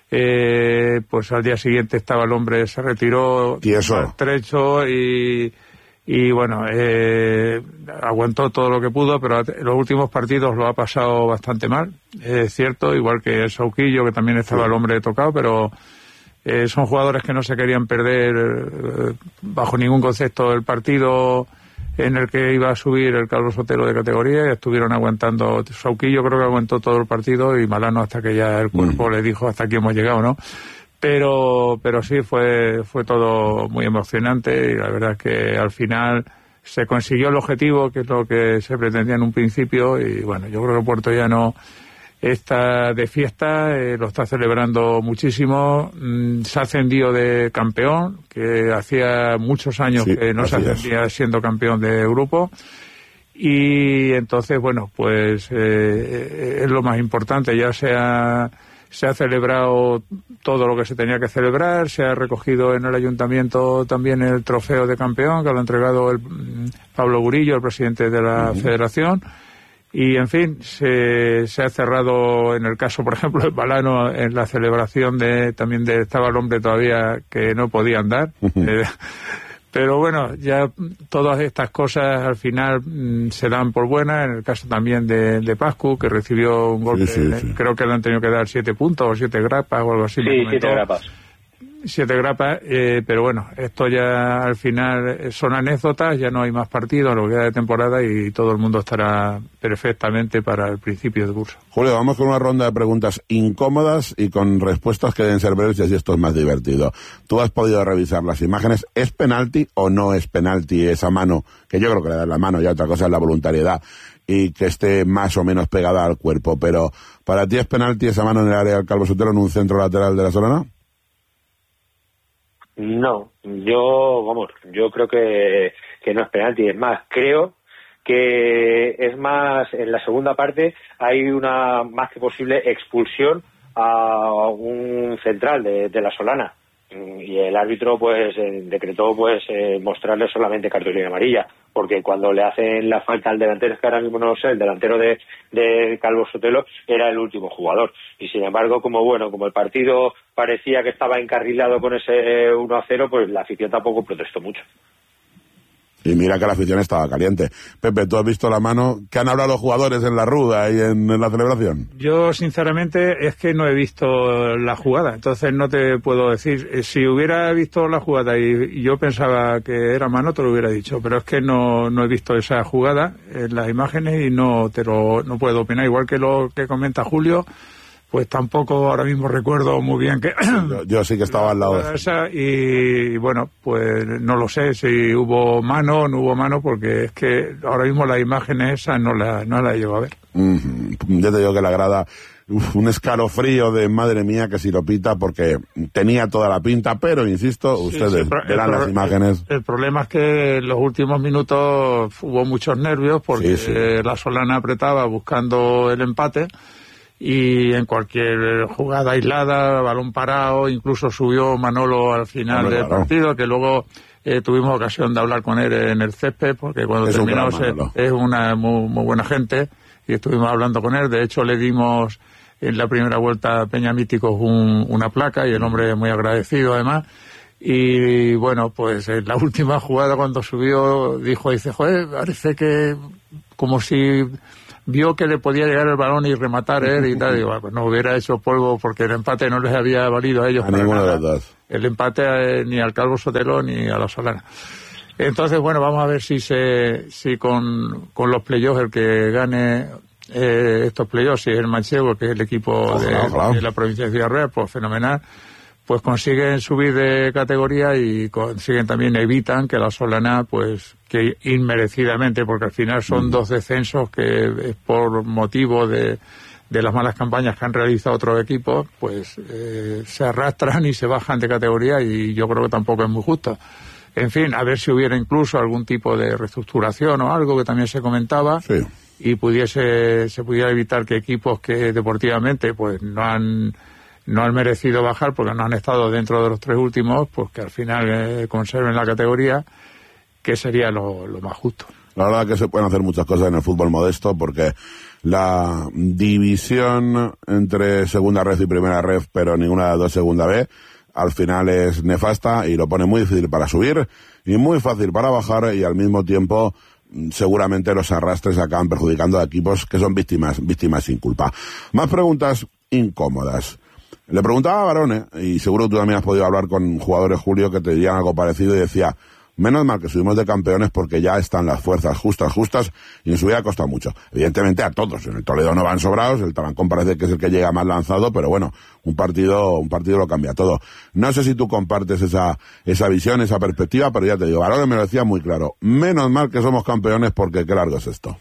eh, pues al día siguiente estaba el hombre, se retiró estrecho y Y bueno, eh, aguantó todo lo que pudo, pero en los últimos partidos lo ha pasado bastante mal, es cierto, igual que el Sauquillo, que también estaba el hombre tocado, pero eh, son jugadores que no se querían perder eh, bajo ningún concepto el partido en el que iba a subir el Calvo Sotelo de categoría y estuvieron aguantando. Sauquillo creo que aguantó todo el partido y Malano hasta que ya el cuerpo mm. le dijo hasta aquí hemos llegado, ¿no? Pero, pero sí, fue, fue todo muy emocionante y la verdad es que al final se consiguió el objetivo, que es lo que se pretendía en un principio y bueno, yo creo que Puerto Llano está de fiesta, eh, lo está celebrando muchísimo, mm, se ha ascendido de campeón, que hacía muchos años sí, que no se ascendía siendo campeón de grupo. Y entonces, bueno, pues eh, es lo más importante, ya sea... Se ha celebrado todo lo que se tenía que celebrar, se ha recogido en el ayuntamiento también el trofeo de campeón, que lo ha entregado el Pablo Gurillo, el presidente de la uh-huh. federación, y en fin, se, se ha cerrado en el caso, por ejemplo, de Malano, en la celebración de también de estaba el hombre todavía que no podía andar. Uh-huh. eh, Pero bueno, ya todas estas cosas al final mmm, se dan por buenas. En el caso también de, de Pascu, que recibió un golpe, sí, sí, sí. creo que le han tenido que dar siete puntos o siete grapas o algo así. Sí, siete grapas. Siete grapas, eh, pero bueno, esto ya al final son anécdotas, ya no hay más partidos, lo que queda de temporada y todo el mundo estará perfectamente para el principio de curso. Julio, vamos con una ronda de preguntas incómodas y con respuestas que deben ser breves y así esto es más divertido. Tú has podido revisar las imágenes, ¿es penalti o no es penalti esa mano? Que yo creo que le da la mano, ya otra cosa es la voluntariedad y que esté más o menos pegada al cuerpo, pero ¿para ti es penalti esa mano en el área del Calvo Sotelo en un centro lateral de la Solana? No, yo, vamos, yo creo que, que no es penalti. Es más, creo que es más, en la segunda parte hay una más que posible expulsión a un central de, de la Solana. Y el árbitro, pues, eh, decretó, pues, eh, mostrarle solamente cartulina amarilla. Porque cuando le hacen la falta al delantero, es que ahora mismo no sé, el delantero de, de Calvo Sotelo era el último jugador. Y sin embargo, como bueno, como el partido parecía que estaba encarrilado con ese uno a cero, pues la afición tampoco protestó mucho. Y mira que la afición estaba caliente. Pepe, ¿tú has visto la mano? ¿Qué han hablado los jugadores en la ruda y en, en la celebración? Yo, sinceramente, es que no he visto la jugada. Entonces no te puedo decir. Si hubiera visto la jugada y, y yo pensaba que era mano, te lo hubiera dicho. Pero es que no, no he visto esa jugada en las imágenes y no te lo no puedo opinar. Igual que lo que comenta Julio, pues tampoco ahora mismo recuerdo muy bien que... yo, yo sí que estaba al lado de esa. Y bueno, pues no lo sé si hubo mano o no hubo mano, porque es que ahora mismo las imágenes esas no las no la llevo a ver. Mm-hmm. Yo te digo que la grada, uf, un escalofrío de madre mía que si lo pita, porque tenía toda la pinta, pero insisto, ustedes sí, sí, verán las imágenes. El, el problema es que en los últimos minutos hubo muchos nervios porque sí, sí. la Solana apretaba buscando el empate, y en cualquier jugada aislada, balón parado, incluso subió Manolo al final Manolo, del claro. partido, que luego eh, tuvimos ocasión de hablar con él en el césped, porque cuando es terminó un se, es una muy, muy buena gente, y estuvimos hablando con él. De hecho, le dimos en la primera vuelta a Peña Míticos un, una placa, y el hombre muy agradecido además. Y bueno, pues en la última jugada cuando subió dijo, dice, joder, parece que como si vio que le podía llegar el balón y rematar él y tal, digo, pues no hubiera hecho polvo, porque el empate no les había valido a ellos. A ninguno de los dos. El empate eh, ni al Calvo Sotelo ni a la Solana. Entonces, bueno, vamos a ver si se si con, con los playoffs el que gane eh, estos playoffs, si es el Manchego, que es el equipo ojalá, de, ojalá. de la provincia de Ciudad Real, pues fenomenal, pues consiguen subir de categoría y consiguen también, evitan que la Solana, pues que inmerecidamente, porque al final son mm. dos descensos que es por motivo de, de las malas campañas que han realizado otros equipos, pues eh, se arrastran y se bajan de categoría, y yo creo que tampoco es muy justo. En fin, a ver si hubiera incluso algún tipo de reestructuración o algo que también se comentaba, sí. y pudiese se pudiera evitar que equipos que deportivamente pues no han no han merecido bajar porque no han estado dentro de los tres últimos, pues que al final eh, conserven la categoría, que sería lo, lo más justo. La verdad que se pueden hacer muchas cosas en el fútbol modesto, porque la división entre segunda ref y primera ref, pero ninguna de las dos segunda B, al final es nefasta y lo pone muy difícil para subir y muy fácil para bajar, y al mismo tiempo seguramente los arrastres acaban perjudicando a equipos que son víctimas, víctimas sin culpa. Más preguntas incómodas. Le preguntaba a Barone, y seguro que tú también has podido hablar con jugadores, Julio, que te dirían algo parecido, y decía, menos mal que subimos de campeones porque ya están las fuerzas justas, justas, y en su vida ha costado mucho. Evidentemente a todos, en el Toledo no van sobrados, el Tarancón parece que es el que llega más lanzado, pero bueno, un partido, un partido lo cambia todo. No sé si tú compartes esa, esa visión, esa perspectiva, pero ya te digo, Barone me lo decía muy claro, menos mal que somos campeones porque qué largo es esto.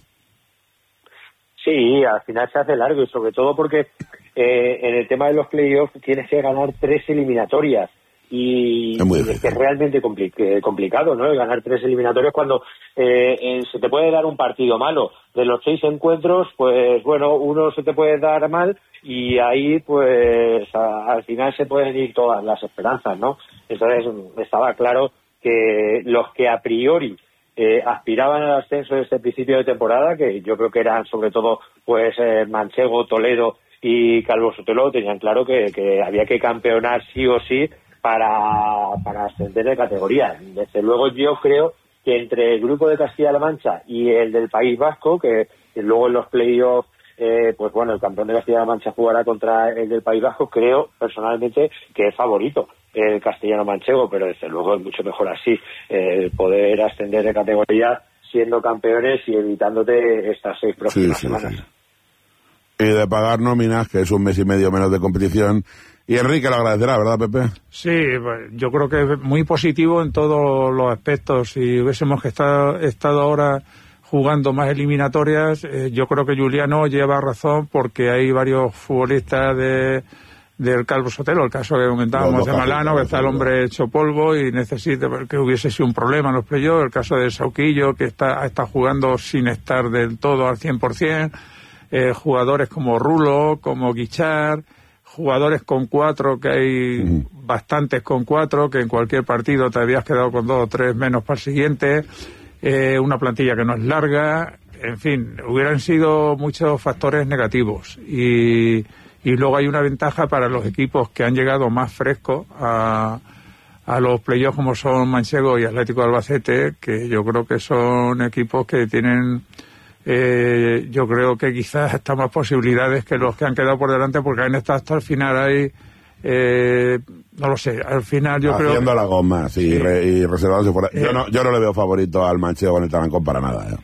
Sí, al final se hace largo, y sobre todo porque eh, en el tema de los playoffs tienes que ganar tres eliminatorias, y es, muy es que es realmente compli- complicado, ¿no? Ganar tres eliminatorias cuando eh, eh, se te puede dar un partido malo. De los seis encuentros, pues bueno, uno se te puede dar mal, y ahí pues a, al final se pueden ir todas las esperanzas, ¿no? Entonces estaba claro que los que a priori Eh, aspiraban al ascenso desde el principio de temporada, que yo creo que eran sobre todo pues eh, Manchego, Toledo y Calvo Sotelo, tenían claro que, que había que campeonar sí o sí para, para ascender de categoría. Desde luego yo creo que entre el grupo de Castilla-La Mancha y el del País Vasco, que, que luego en los playoffs eh, pues bueno, el campeón de Castilla-La Mancha jugará contra el del País Vasco, creo personalmente que es favorito el castellano manchego, pero desde luego es mucho mejor así, eh, poder ascender de categoría siendo campeones y evitándote estas seis próximas sí, sí, semanas. Sí. Y de pagar nóminas, que es un mes y medio menos de competición, y Enrique lo agradecerá, ¿verdad, Pepe? Sí, yo creo que es muy positivo en todos los aspectos. Si hubiésemos que estar, estado ahora jugando más eliminatorias, eh, yo creo que Juliano lleva razón, porque hay varios futbolistas de del Calvo Sotelo, el caso que comentábamos de Malano, que está el hombre hecho polvo y necesita que hubiese sido un problema en los playoffs, el caso de Sauquillo, que está, está jugando sin estar del todo al cien por ciento, eh, jugadores como Rulo, como Guichard, jugadores con cuatro, que hay uh-huh. bastantes con cuatro, que en cualquier partido te habías quedado con dos o tres menos para el siguiente, eh, una plantilla que no es larga, en fin, hubieran sido muchos factores negativos, y Y luego hay una ventaja para los equipos que han llegado más frescos a, a los playoffs, como son Manchego y Atlético de Albacete, que yo creo que son equipos que tienen, eh, yo creo que quizás hasta más posibilidades que los que han quedado por delante, porque han estado hasta el final ahí, eh, no lo sé, al final yo Haciendo creo... Haciendo la goma, sí, sí. Y, re, y reservándose fuera. Eh, yo, no, yo no le veo favorito al Manchego con el Tarancón para nada, ¿eh?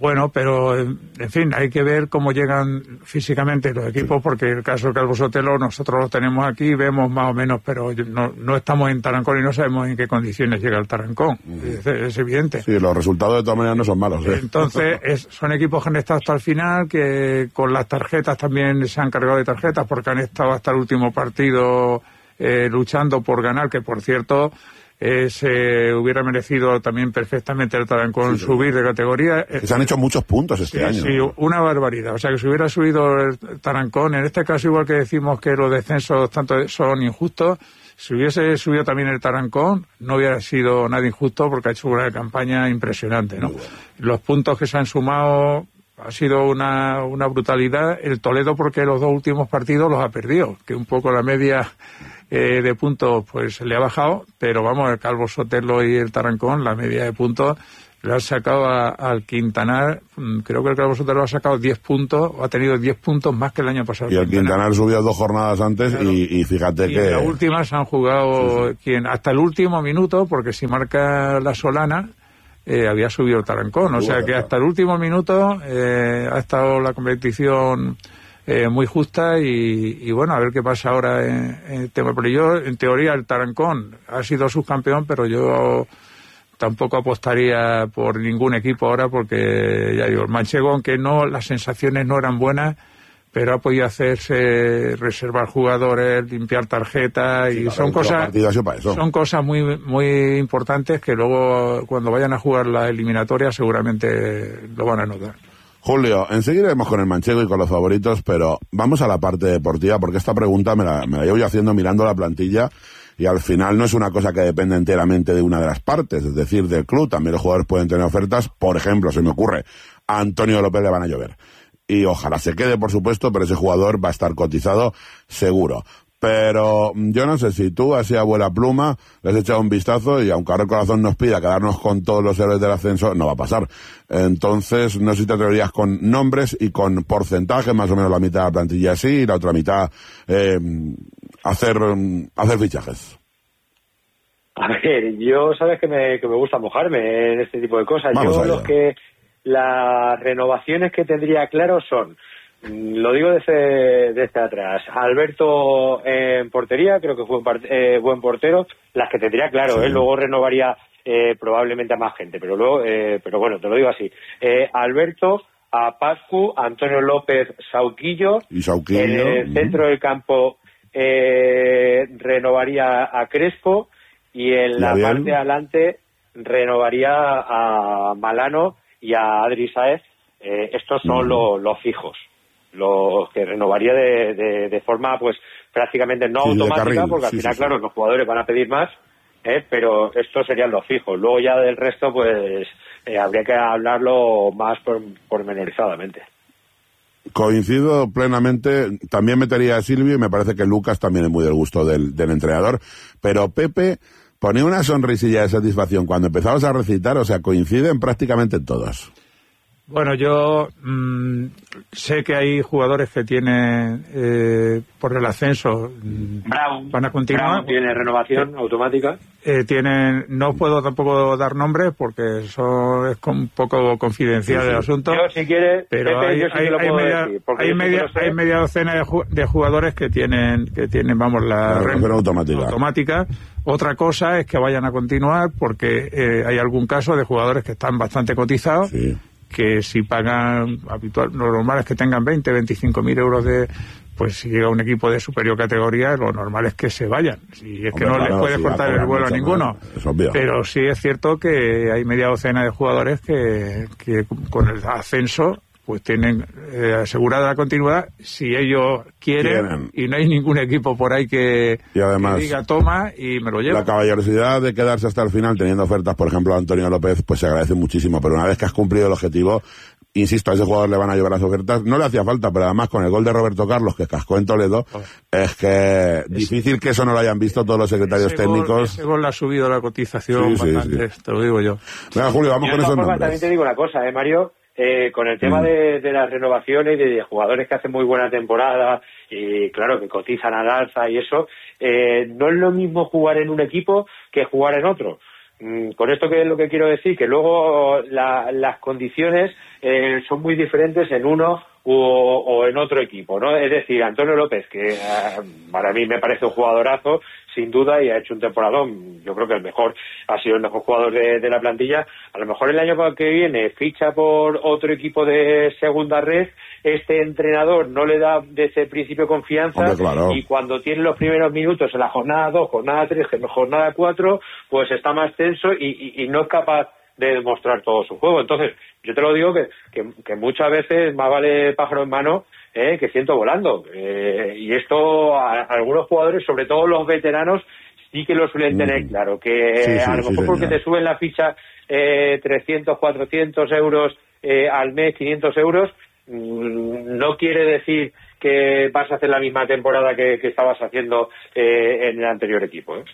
Bueno, pero en fin, hay que ver cómo llegan físicamente los equipos, porque el caso de Calvo Sotelo nosotros lo tenemos aquí, vemos más o menos, pero no, no estamos en Tarancón y no sabemos en qué condiciones llega el Tarancón, es, es evidente. Sí, los resultados de todas maneras no son malos. ¿eh? Entonces, es, son equipos que han estado hasta el final, que con las tarjetas también se han cargado de tarjetas, porque han estado hasta el último partido eh, luchando por ganar, que por cierto... Eh, se hubiera merecido también perfectamente el Tarancón sí, subir de categoría. Que se han hecho muchos puntos este sí, año. Sí, una barbaridad. O sea, que si hubiera subido el Tarancón, en este caso igual que decimos que los descensos tanto son injustos, si hubiese subido también el Tarancón, no hubiera sido nada injusto porque ha hecho una campaña impresionante, ¿no? Bueno. Los puntos que se han sumado ha sido una, una brutalidad. El Toledo porque los dos últimos partidos los ha perdido, que un poco la media... Eh, de puntos pues le ha bajado, pero vamos, el Calvo Sotelo y el Tarancón, la media de puntos le han sacado a, al Quintanar, creo que el Calvo Sotelo ha sacado diez puntos, o ha tenido diez puntos más que el año pasado. Y el Quintanar, Quintanar subió dos jornadas antes, claro. y, y fíjate y que... en la última se han jugado sí, sí. Quien, hasta el último minuto, porque si marca la Solana, eh, había subido el Tarancón, o uh, sea que hasta el último minuto eh, ha estado la competición... Eh, muy justa y, y bueno, a ver qué pasa ahora en, en el tema. Pero yo, en teoría, el Tarancón ha sido subcampeón, pero yo tampoco apostaría por ningún equipo ahora porque, ya digo, el Manchego, aunque no, las sensaciones no eran buenas, pero ha podido hacerse reservar jugadores, limpiar tarjetas y sí, son cosas son cosas muy muy importantes que luego cuando vayan a jugar la eliminatoria seguramente lo van a notar. Julio, enseguida iremos con el Manchego y con los favoritos, pero vamos a la parte deportiva, porque esta pregunta me la, me la llevo yo haciendo mirando la plantilla y al final no es una cosa que depende enteramente de una de las partes, es decir, del club. También los jugadores pueden tener ofertas. Por ejemplo, se me ocurre, a Antonio López le van a llover. Y ojalá se quede, por supuesto, pero ese jugador va a estar cotizado seguro. Pero yo no sé si tú, así a vuela pluma, le has echado un vistazo y aunque ahora el corazón nos pida quedarnos con todos los héroes del ascenso, no va a pasar. Entonces, no sé si te atreverías con nombres y con porcentajes, más o menos la mitad de la plantilla así y la otra mitad eh, hacer, hacer fichajes. A ver, yo sabes que me, que me gusta mojarme en este tipo de cosas. Vamos yo allá. Los que las renovaciones que tendría claro son... Lo digo desde, desde atrás. Alberto en portería, creo que fue un part- eh, buen portero. Las que tendría claro, sí. ¿eh? Luego renovaría eh, probablemente a más gente, pero luego, eh, pero bueno, te lo digo así. Eh, Alberto, a Pascu, Antonio López, Sauquillo. Y Sauquillo. En el centro del campo eh, renovaría a Crespo y en la bien? parte de adelante renovaría a Malano y a Adri Sáez. Eh, estos son mm. los, los fijos. Los que renovaría de, de, de forma pues prácticamente no sí, automática, porque al sí, final, sí, claro, sí. los jugadores van a pedir más, ¿eh? Pero estos serían los fijos. Luego ya del resto, pues eh, habría que hablarlo más por, pormenorizadamente. Coincido plenamente, también metería a Silvio y me parece que Lucas también es muy del gusto del, del entrenador, pero Pepe ponía una sonrisilla de satisfacción cuando empezamos a recitar, o sea, coinciden prácticamente todos. Bueno, yo mmm, sé que hay jugadores que tienen, eh, por el ascenso, Brown, van a continuar. Brown tiene renovación automática. Eh, tienen, no puedo tampoco dar nombres porque eso es un poco confidencial sí, sí. el asunto. Yo, si quiere, pero Pepe, hay, yo sí hay, que lo hay, puedo media, decir, hay, media, sí hay media docena de, ju- de jugadores que tienen, que tienen, vamos, la renovación automática. automática. Otra cosa es que vayan a continuar porque eh, hay algún caso de jugadores que están bastante cotizados. Sí. Que si pagan, habitual, lo normal es que tengan veinte, veinticinco mil euros de, pues si llega un equipo de superior categoría, lo normal es que se vayan. Si es que Hombre, no claro, les puedes sí, cortar el vuelo a ninguno. Es obvio. Pero sí es cierto que hay media docena de jugadores que, que con el ascenso pues tienen eh, asegurada la continuidad si ellos quieren, quieren y no hay ningún equipo por ahí que, y además, que diga toma y me lo llevo. La caballerosidad de quedarse hasta el final teniendo ofertas, por ejemplo a Antonio López, pues se agradece muchísimo, pero una vez que has cumplido el objetivo, insisto, a ese jugador le van a llevar las ofertas, no le hacía falta, pero además con el gol de Roberto Carlos que cascó en Toledo, oh. es que es difícil que eso no lo hayan visto todos los secretarios ese técnicos. Gol, ese gol le ha subido la cotización sí, bastante, sí, sí. Te lo digo yo. Venga, Julio, vamos yo con esos forma, nombres. También te digo una cosa, eh, Mario, eh, con el tema mm. de, de las renovaciones y de jugadores que hacen muy buena temporada y claro, que cotizan al alza y eso, eh, no es lo mismo jugar en un equipo que jugar en otro. Mm, con esto que es lo que quiero decir, que luego la, las condiciones eh, son muy diferentes en uno o, o en otro equipo, ¿no? Es decir, Antonio López, que uh, para mí me parece un jugadorazo, sin duda, y ha hecho un temporadón, yo creo que el mejor, ha sido el mejor jugador de, de la plantilla. A lo mejor el año que viene ficha por otro equipo de segunda red, este entrenador no le da desde el principio confianza. Hombre, claro. Y cuando tiene los primeros minutos en la jornada dos, jornada tres, jornada cuatro, pues está más tenso y, y, y no es capaz de demostrar todo su juego. Entonces, yo te lo digo que, que, que muchas veces más vale pájaro en mano eh, que ciento volando. Eh, y esto a, a algunos jugadores, sobre todo los veteranos, sí que lo suelen tener claro. Que sí, sí, a lo mejor sí, porque te suben la ficha eh, trescientos, cuatrocientos euros eh, al mes, quinientos euros, mmm, no quiere decir que vas a hacer la misma temporada que, que estabas haciendo eh, en el anterior equipo, ¿eh?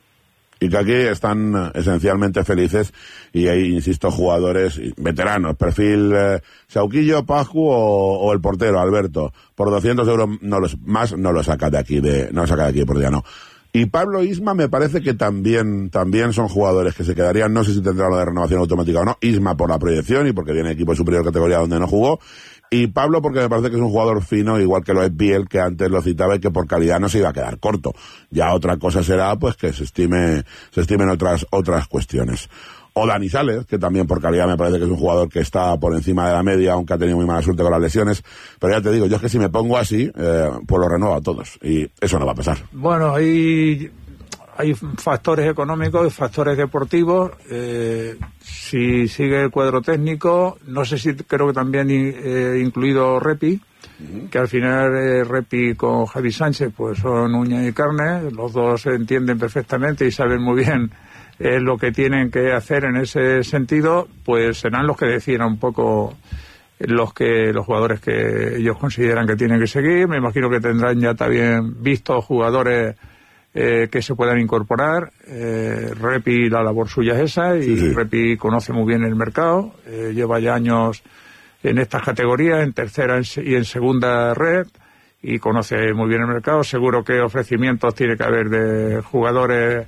Y que aquí están esencialmente felices y hay, insisto, jugadores veteranos, perfil eh, Sauquillo, Pascu o, o el portero, Alberto. Por doscientos euros no los, más no lo saca de aquí, de, no lo saca de aquí, por ya no. Y Pablo Isma me parece que también, también son jugadores que se quedarían, no sé si tendrá lo de renovación automática o no. Isma por la proyección y porque viene equipo de superior categoría donde no jugó. Y Pablo porque me parece que es un jugador fino, igual que lo es Biel, que antes lo citaba y que por calidad no se iba a quedar corto. Ya otra cosa será pues que se estime, se estimen otras, otras cuestiones. O Dani Sales, que también por calidad me parece que es un jugador que está por encima de la media, aunque ha tenido muy mala suerte con las lesiones. Pero ya te digo, yo es que si me pongo así, eh, pues lo renuevo a todos. Y eso no va a pasar. Bueno, hay, hay factores económicos y factores deportivos. Eh, si sigue el cuadro técnico, no sé si creo que también eh, incluido Repi, uh-huh. que al final eh, Repi con Javi Sánchez pues son uña y carne. Los dos se entienden perfectamente y saben muy bien Eh, lo que tienen que hacer en ese sentido, pues serán los que decidan un poco los que los jugadores que ellos consideran que tienen que seguir. Me imagino que tendrán ya también vistos jugadores eh, que se puedan incorporar. Eh, Repi, la labor suya es esa, y sí, sí. Repi conoce muy bien el mercado, eh, lleva ya años en estas categorías, en tercera y en segunda red, y conoce muy bien el mercado. Seguro que ofrecimientos tiene que haber de jugadores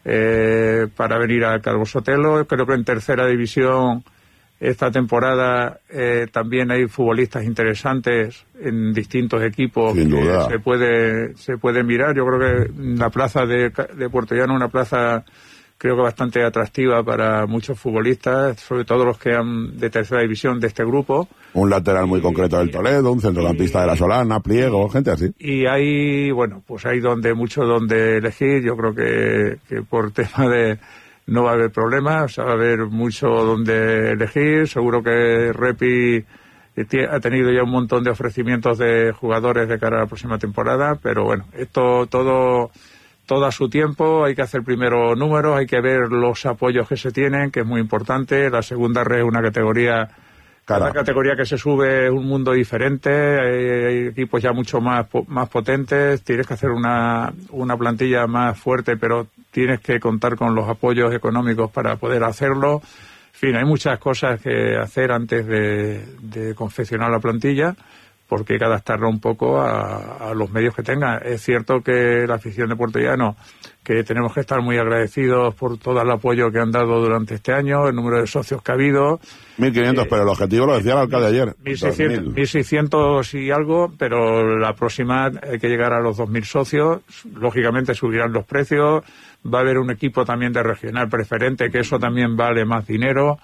Eh, para venir a Calvo Sotelo. Creo que en tercera división esta temporada eh, también hay futbolistas interesantes en distintos equipos. Sin que duda. se puede se puede mirar. Yo creo que la plaza de, de Puerto Llano es una plaza creo que bastante atractiva para muchos futbolistas, sobre todo los que han de tercera división de este grupo. Un lateral muy concreto del Toledo, un centrocampista de la Solana, Pliego, gente así. Y hay, bueno, pues hay donde mucho donde elegir. Yo creo que, que por tema de no va a haber problemas, o sea, va a haber mucho donde elegir. Seguro que Repi ha tenido ya un montón de ofrecimientos de jugadores de cara a la próxima temporada, pero bueno, esto todo todo a su tiempo. Hay que hacer primero números, hay que ver los apoyos que se tienen, que es muy importante. La segunda red es una categoría, cada categoría que se sube es un mundo diferente, hay, hay equipos ya mucho más más potentes, tienes que hacer una, una plantilla más fuerte, pero tienes que contar con los apoyos económicos para poder hacerlo. En fin, hay muchas cosas que hacer antes de, de confeccionar la plantilla, porque hay que adaptarlo un poco a, a los medios que tenga. Es cierto que la afición de Puerto Llano, que tenemos que estar muy agradecidos por todo el apoyo que han dado durante este año, el número de socios que ha habido. mil quinientos, eh, pero el objetivo lo decía el alcalde ayer. mil seiscientos y algo, pero la próxima hay que llegar a los dos mil socios. Lógicamente subirán los precios. Va a haber un equipo también de regional preferente, que eso también vale más dinero.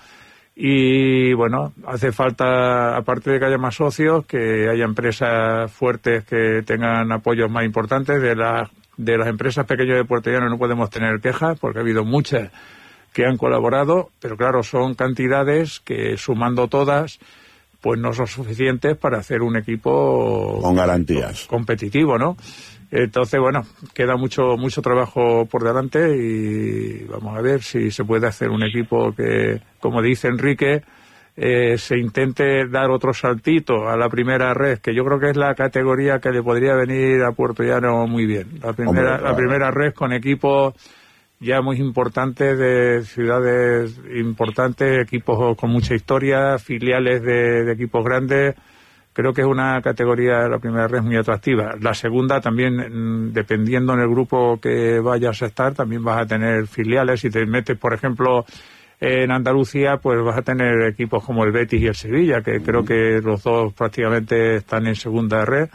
Y bueno, hace falta, aparte de que haya más socios, que haya empresas fuertes que tengan apoyos más importantes. De las de las empresas pequeñas de Puerto Llano no podemos tener quejas, porque ha habido muchas que han colaborado, pero claro, son cantidades que, sumando todas, pues no son suficientes para hacer un equipo con garantías competitivo, ¿no? Entonces, bueno, queda mucho mucho trabajo por delante y vamos a ver si se puede hacer un equipo que, como dice Enrique, eh, se intente dar otro saltito a la primera red, que yo creo que es la categoría que le podría venir a Puerto Llano muy bien. La primera, Hombre, claro. la primera red con equipos ya muy importantes, de ciudades importantes, equipos con mucha historia, filiales de, de equipos grandes. creo que es una categoría, la primera red, muy atractiva. La segunda también, dependiendo en el grupo que vayas a estar, también vas a tener filiales. Si te metes, por ejemplo, en Andalucía, pues vas a tener equipos como el Betis y el Sevilla, que creo que los dos prácticamente están en segunda red.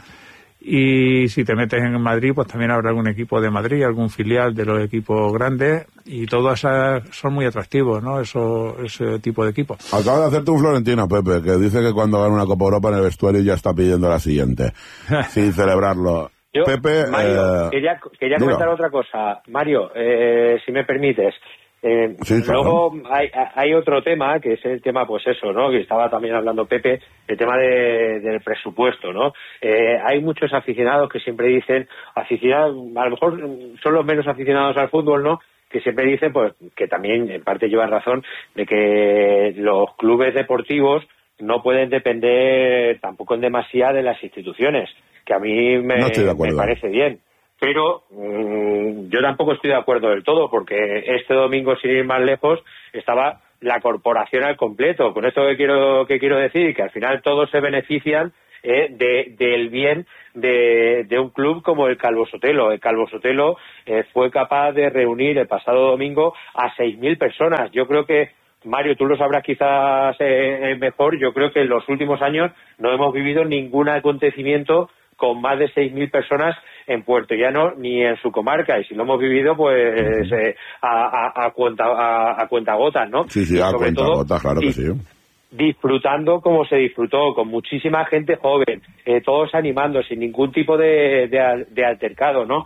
Y si te metes en Madrid, pues también habrá algún equipo de Madrid, algún filial de los equipos grandes, y todos son muy atractivos, ¿no? Eso, ese tipo de equipos. Acaba de hacerte un Florentino, Pepe, que dice que cuando gana una Copa Europa en el vestuario ya está pidiendo la siguiente, sin celebrarlo. Yo, Pepe, Mario, eh, quería, quería digo. comentar otra cosa. Mario, eh, si me permites. Eh, sí, claro. Luego hay, hay otro tema, que es el tema, pues eso, ¿no? Que estaba también hablando Pepe, el tema de, del presupuesto, ¿no? Eh, hay muchos aficionados que siempre dicen, aficionados, a lo mejor son los menos aficionados al fútbol, ¿no? Que siempre dicen, pues, que también en parte llevan razón, de que los clubes deportivos no pueden depender tampoco en demasía de las instituciones, que a mí me, no estoy de acuerdo. me parece bien. Pero mmm, yo tampoco estoy de acuerdo del todo, porque este domingo, sin ir más lejos, estaba la corporación al completo. Con esto que quiero que quiero decir, que al final todos se benefician eh, de, del bien de, de un club como el Calvo Sotelo. El Calvo Sotelo eh, fue capaz de reunir el pasado domingo a seis mil personas. Yo creo que, Mario, tú lo sabrás quizás eh, mejor, yo creo que en los últimos años no hemos vivido ningún acontecimiento con más de seis mil personas en Puerto Llano ni en su comarca, y si lo hemos vivido, pues eh, a, a, a cuenta a, a cuentagotas, ¿no? Sí, sí, a cuentagotas, claro que sí. Disfrutando como se disfrutó, con muchísima gente joven, eh, todos animando, sin ningún tipo de, de, de altercado, ¿no?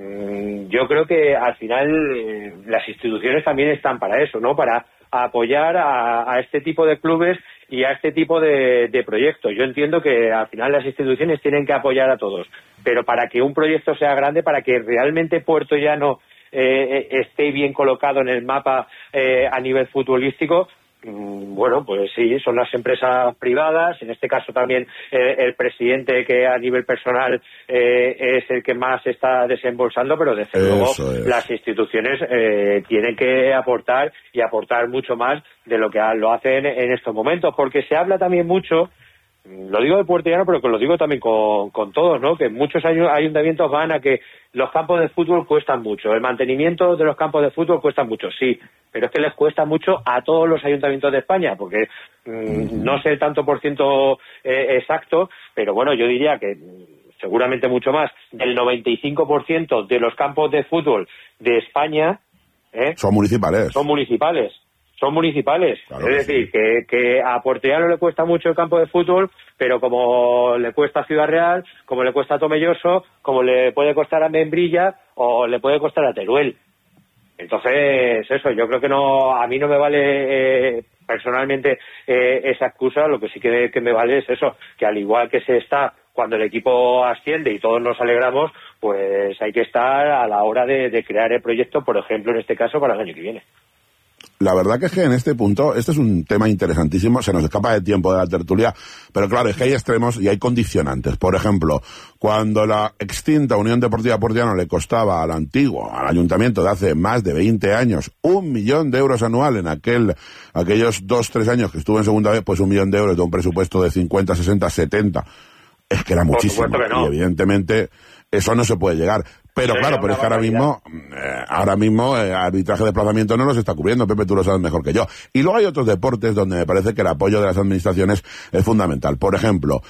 Mm, yo creo que al final eh, las instituciones también están para eso, ¿no? Para apoyar a, a este tipo de clubes y a este tipo de, de proyectos. Yo entiendo que al final las instituciones tienen que apoyar a todos, pero para que un proyecto sea grande, para que realmente Puerto Llano eh, esté bien colocado en el mapa eh, a nivel futbolístico, bueno, pues sí, son las empresas privadas, en este caso también eh, el presidente, que a nivel personal eh, es el que más está desembolsando, pero desde Eso luego es. las instituciones eh, tienen que aportar y aportar mucho más de lo que lo hacen en estos momentos, porque se habla también mucho, lo digo de Puerto Llano, pero que lo digo también con, con todos, ¿no? Que muchos ayuntamientos van a que los campos de fútbol cuestan mucho, el mantenimiento de los campos de fútbol cuesta mucho, sí, pero es que les cuesta mucho a todos los ayuntamientos de España, porque mmm, no sé el tanto por ciento eh, exacto, pero bueno, yo diría que seguramente mucho más, del noventa y cinco por ciento de los campos de fútbol de España ¿eh? son municipales. Son municipales. Son municipales, claro es que decir, sí. que, que a Puerto Llano le cuesta mucho el campo de fútbol, pero como le cuesta a Ciudad Real, como le cuesta a Tomelloso, como le puede costar a Membrilla o le puede costar a Teruel. Entonces, eso, yo creo que no, a mí no me vale eh, personalmente eh, esa excusa, lo que sí que, que me vale es eso, que al igual que se está cuando el equipo asciende y todos nos alegramos, pues hay que estar a la hora de, de crear el proyecto, por ejemplo, en este caso, para el año que viene. La verdad que es que en este punto, este es un tema interesantísimo, se nos escapa de tiempo de la tertulia, pero claro, es que hay extremos y hay condicionantes. Por ejemplo, cuando la extinta Unión Deportiva Puerto Llano le costaba al antiguo, al ayuntamiento de hace más de veinte años, un millón de euros anual en aquel, aquellos dos, tres años que estuvo en segunda vez, pues un millón de euros de un presupuesto de cincuenta, sesenta, setenta, es que era muchísimo. Por supuesto que no. Y evidentemente eso no se puede llegar. Pero Sí, claro, pero es que ahora mismo, eh, ahora mismo eh, arbitraje de desplazamiento no los está cubriendo, Pepe, tú lo sabes mejor que yo. Y luego hay otros deportes donde me parece que el apoyo de las administraciones es fundamental. Por ejemplo,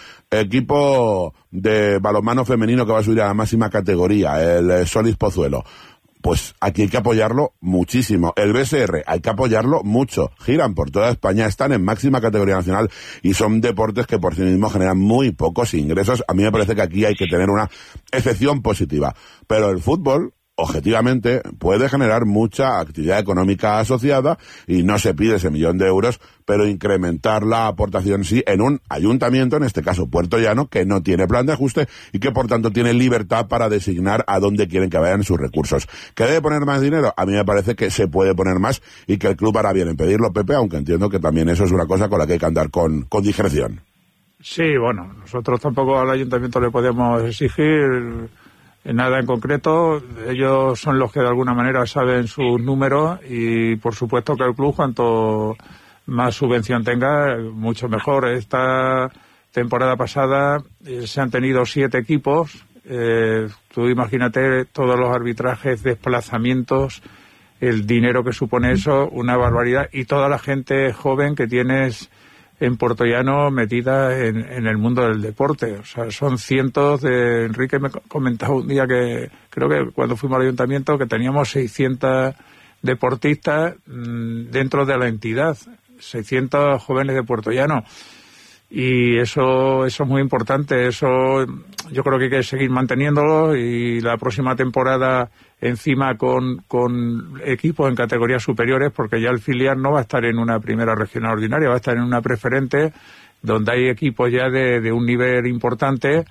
equipo de balonmano femenino que va a subir a la máxima categoría, el eh, Solís Pozuelo. Pues aquí hay que apoyarlo muchísimo. El B S R hay que apoyarlo mucho. Giran por toda España, están en máxima categoría nacional y son deportes que por sí mismos generan muy pocos ingresos. A mí me parece que aquí hay que tener una excepción positiva. Pero el fútbol, objetivamente, puede generar mucha actividad económica asociada y no se pide ese millón de euros, pero incrementar la aportación sí en un ayuntamiento, en este caso Puerto Llano, que no tiene plan de ajuste y que por tanto tiene libertad para designar a dónde quieren que vayan sus recursos. ¿Que debe poner más dinero? A mí me parece que se puede poner más y que el club hará bien en pedirlo, Pepe, aunque entiendo que también eso es una cosa con la que hay que andar con, con discreción. Sí, bueno, nosotros tampoco al ayuntamiento le podemos exigir nada en concreto. Ellos son los que de alguna manera saben sus números y por supuesto que el club, cuanto más subvención tenga, mucho mejor. Esta temporada pasada eh, se han tenido siete equipos. Eh, tú imagínate todos los arbitrajes, desplazamientos, el dinero que supone eso, una barbaridad, y toda la gente joven que tienes en Puerto Llano metida en, en el mundo del deporte. O sea, son cientos de... Enrique me comentaba un día que, creo que cuando fuimos al ayuntamiento, que teníamos seiscientos deportistas mmm, dentro de la entidad, seiscientos jóvenes de Puerto Llano. Y eso, eso es muy importante, eso yo creo que hay que seguir manteniéndolo, y la próxima temporada encima con, con equipos en categorías superiores, porque ya el filial no va a estar en una primera regional ordinaria, va a estar en una preferente, donde hay equipos ya de, de un nivel importante,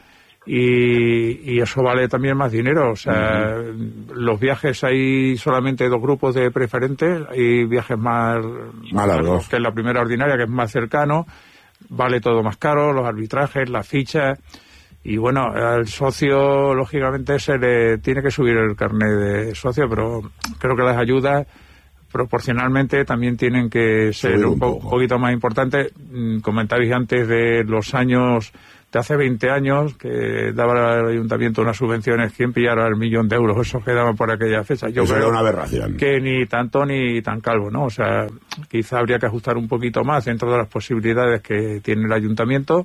y, y eso vale también más dinero. O sea, uh-huh. Los viajes, hay solamente dos grupos de preferentes, hay viajes más, más largos que en la primera ordinaria, que es más cercano. Vale todo más caro, los arbitrajes, las fichas, y bueno, al socio lógicamente se le tiene que subir el carnet de socio, pero creo que las ayudas proporcionalmente también tienen que ser un, un, po- un poquito más importantes. Comentabais antes de los años de hace veinte años que daba el ayuntamiento unas subvenciones, ¿quién pillara el millón de euros esos que daban por aquella fecha? Yo Eso creo era una aberración. Que ni tanto ni tan calvo, ¿no? O sea, quizá habría que ajustar un poquito más dentro de las posibilidades que tiene el ayuntamiento,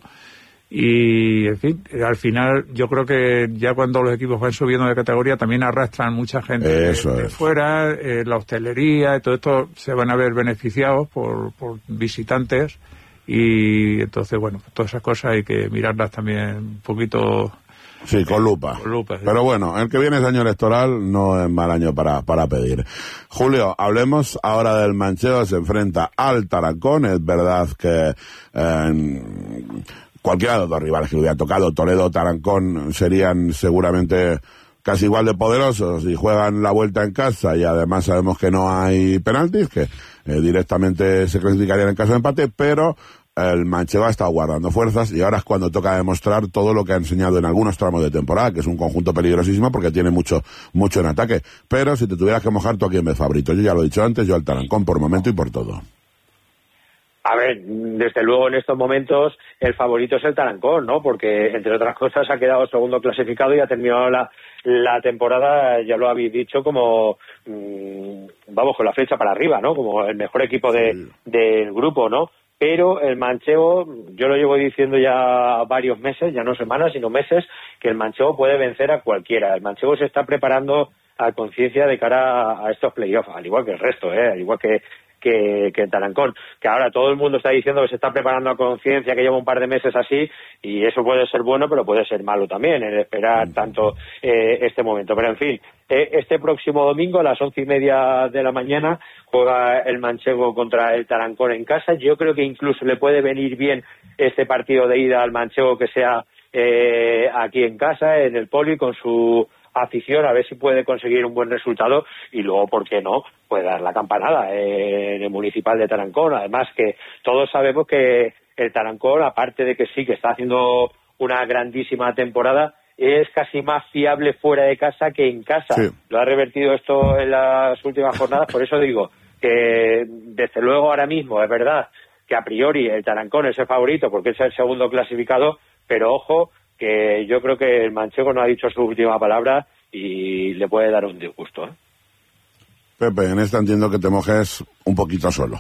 y, en fin, al final yo creo que ya cuando los equipos van subiendo de categoría también arrastran mucha gente de, de fuera, eh, la hostelería, y todo esto se van a ver beneficiados por, por visitantes. Y entonces, bueno, todas esas cosas hay que mirarlas también un poquito... Sí, con lupa. Con lupa, sí. Pero bueno, el que viene es año electoral, no es mal año para, para pedir. Julio, hablemos ahora del Manchego, se enfrenta al Tarancón. Es verdad que eh, cualquiera de los dos rivales que le hubiera tocado, Toledo o Tarancón, serían seguramente casi igual de poderosos y juegan la vuelta en casa, y además sabemos que no hay penaltis, que eh, directamente se clasificarían en caso de empate, pero el Manchego ha estado guardando fuerzas, y ahora es cuando toca demostrar todo lo que ha enseñado en algunos tramos de temporada, que es un conjunto peligrosísimo porque tiene mucho mucho en ataque. Pero si te tuvieras que mojar, ¿tú a quién ves favorito? Yo ya lo he dicho antes, yo al Tarancón por momento y por todo. A ver, desde luego en estos momentos el favorito es el Tarancón, ¿no? Porque, entre otras cosas, ha quedado segundo clasificado y ha terminado la, la temporada, ya lo habéis dicho, como, mmm, vamos, con la flecha para arriba, ¿no? Como el mejor equipo de, sí. del grupo, ¿no? Pero el Manchego, yo lo llevo diciendo ya varios meses, ya no semanas, sino meses, que el Manchego puede vencer a cualquiera. El Manchego se está preparando a conciencia de cara a estos playoffs, al igual que el resto, ¿eh? Al igual que que, que en Tarancón, que ahora todo el mundo está diciendo que se está preparando a conciencia, que lleva un par de meses así, y eso puede ser bueno, pero puede ser malo también, el esperar tanto eh, este momento. Pero en fin, eh, este próximo domingo a las once y media de la mañana juega el Manchego contra el Tarancón en casa. Yo creo que incluso le puede venir bien este partido de ida al Manchego, que sea eh, aquí en casa, en el Poli, con su afición, a ver si puede conseguir un buen resultado, y luego, ¿por qué no?, puede dar la campanada eh, en el Municipal de Tarancón. Además, que todos sabemos que el Tarancón, aparte de que sí que está haciendo una grandísima temporada, es casi más fiable fuera de casa que en casa. Sí. Lo ha revertido esto en las últimas jornadas, por eso digo que desde luego ahora mismo es verdad que a priori el Tarancón es el favorito porque es el segundo clasificado, pero ojo, que yo creo que el Manchego no ha dicho su última palabra y le puede dar un disgusto, ¿eh? Pepe, en esta entiendo que te mojes un poquito solo.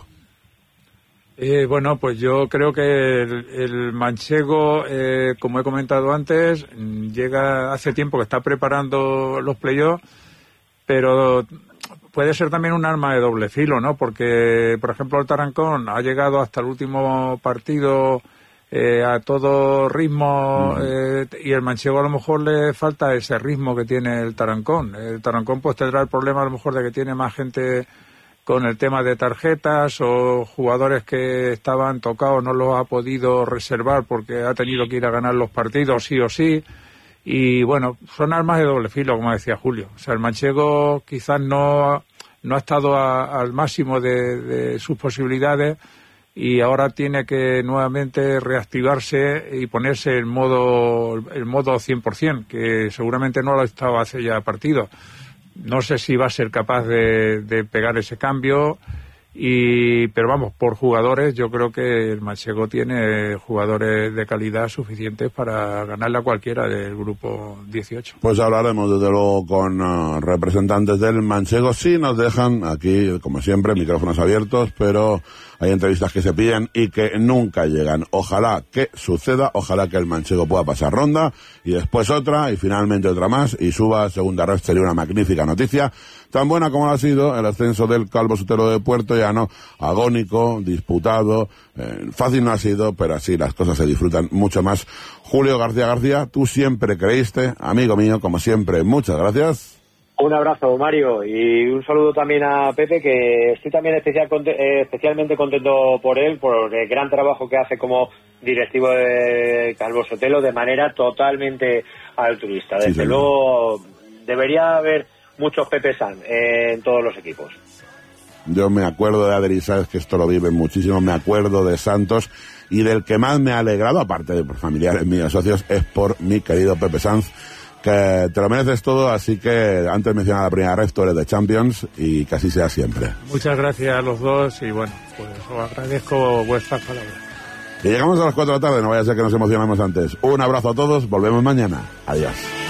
Eh, bueno, pues yo creo que el, el Manchego, eh, como he comentado antes, llega hace tiempo que está preparando los playoffs, pero puede ser también un arma de doble filo, ¿no? Porque, por ejemplo, el Tarancón ha llegado hasta el último partido Eh, a todo ritmo, eh, y el Manchego a lo mejor le falta ese ritmo que tiene el Tarancón. El Tarancón pues tendrá el problema a lo mejor de que tiene más gente con el tema de tarjetas, o jugadores que estaban tocados no los ha podido reservar porque ha tenido que ir a ganar los partidos sí o sí, y bueno, son armas de doble filo, como decía Julio. O sea, el Manchego quizás no, no ha estado a, al máximo de, de sus posibilidades, y ahora tiene que nuevamente reactivarse y ponerse en modo el modo cien por ciento, que seguramente no lo ha estado hace ya partido. No sé si va a ser capaz de, de pegar ese cambio, Y, pero vamos, por jugadores, yo creo que el Manchego tiene jugadores de calidad suficientes para ganarle a cualquiera del grupo dieciocho. Pues hablaremos desde luego con uh, representantes del Manchego. Sí, nos dejan aquí, como siempre, micrófonos abiertos, pero hay entrevistas que se piden y que nunca llegan. Ojalá que suceda, ojalá que el Manchego pueda pasar ronda y después otra y finalmente otra más y suba a segunda red. Sería una magnífica noticia, tan buena como ha sido el ascenso del Calvo Sotelo de Puerto Llano, agónico, disputado, eh, fácil no ha sido, pero así las cosas se disfrutan mucho más. Julio García García, tú siempre creíste, amigo mío, como siempre, muchas gracias. Un abrazo, Mario, y un saludo también a Pepe, que estoy también especial, eh, especialmente contento por él, por el gran trabajo que hace como directivo de Calvo Sotelo de manera totalmente altruista. Desde sí, luego, debería haber muchos Pepe San eh, en todos los equipos. Yo me acuerdo de Adri, sabes que esto lo viven muchísimo, me acuerdo de Santos, y del que más me ha alegrado, aparte de por familiares míos, socios, es por mi querido Pepe Sanz, que te lo mereces todo, así que antes mencionaba la primera red, tú eres de Champions y que así sea siempre. Muchas gracias a los dos y bueno, pues os agradezco vuestras palabras. Y llegamos a las cuatro de la tarde, no vaya a ser que nos emocionemos antes. Un abrazo a todos, volvemos mañana. Adiós.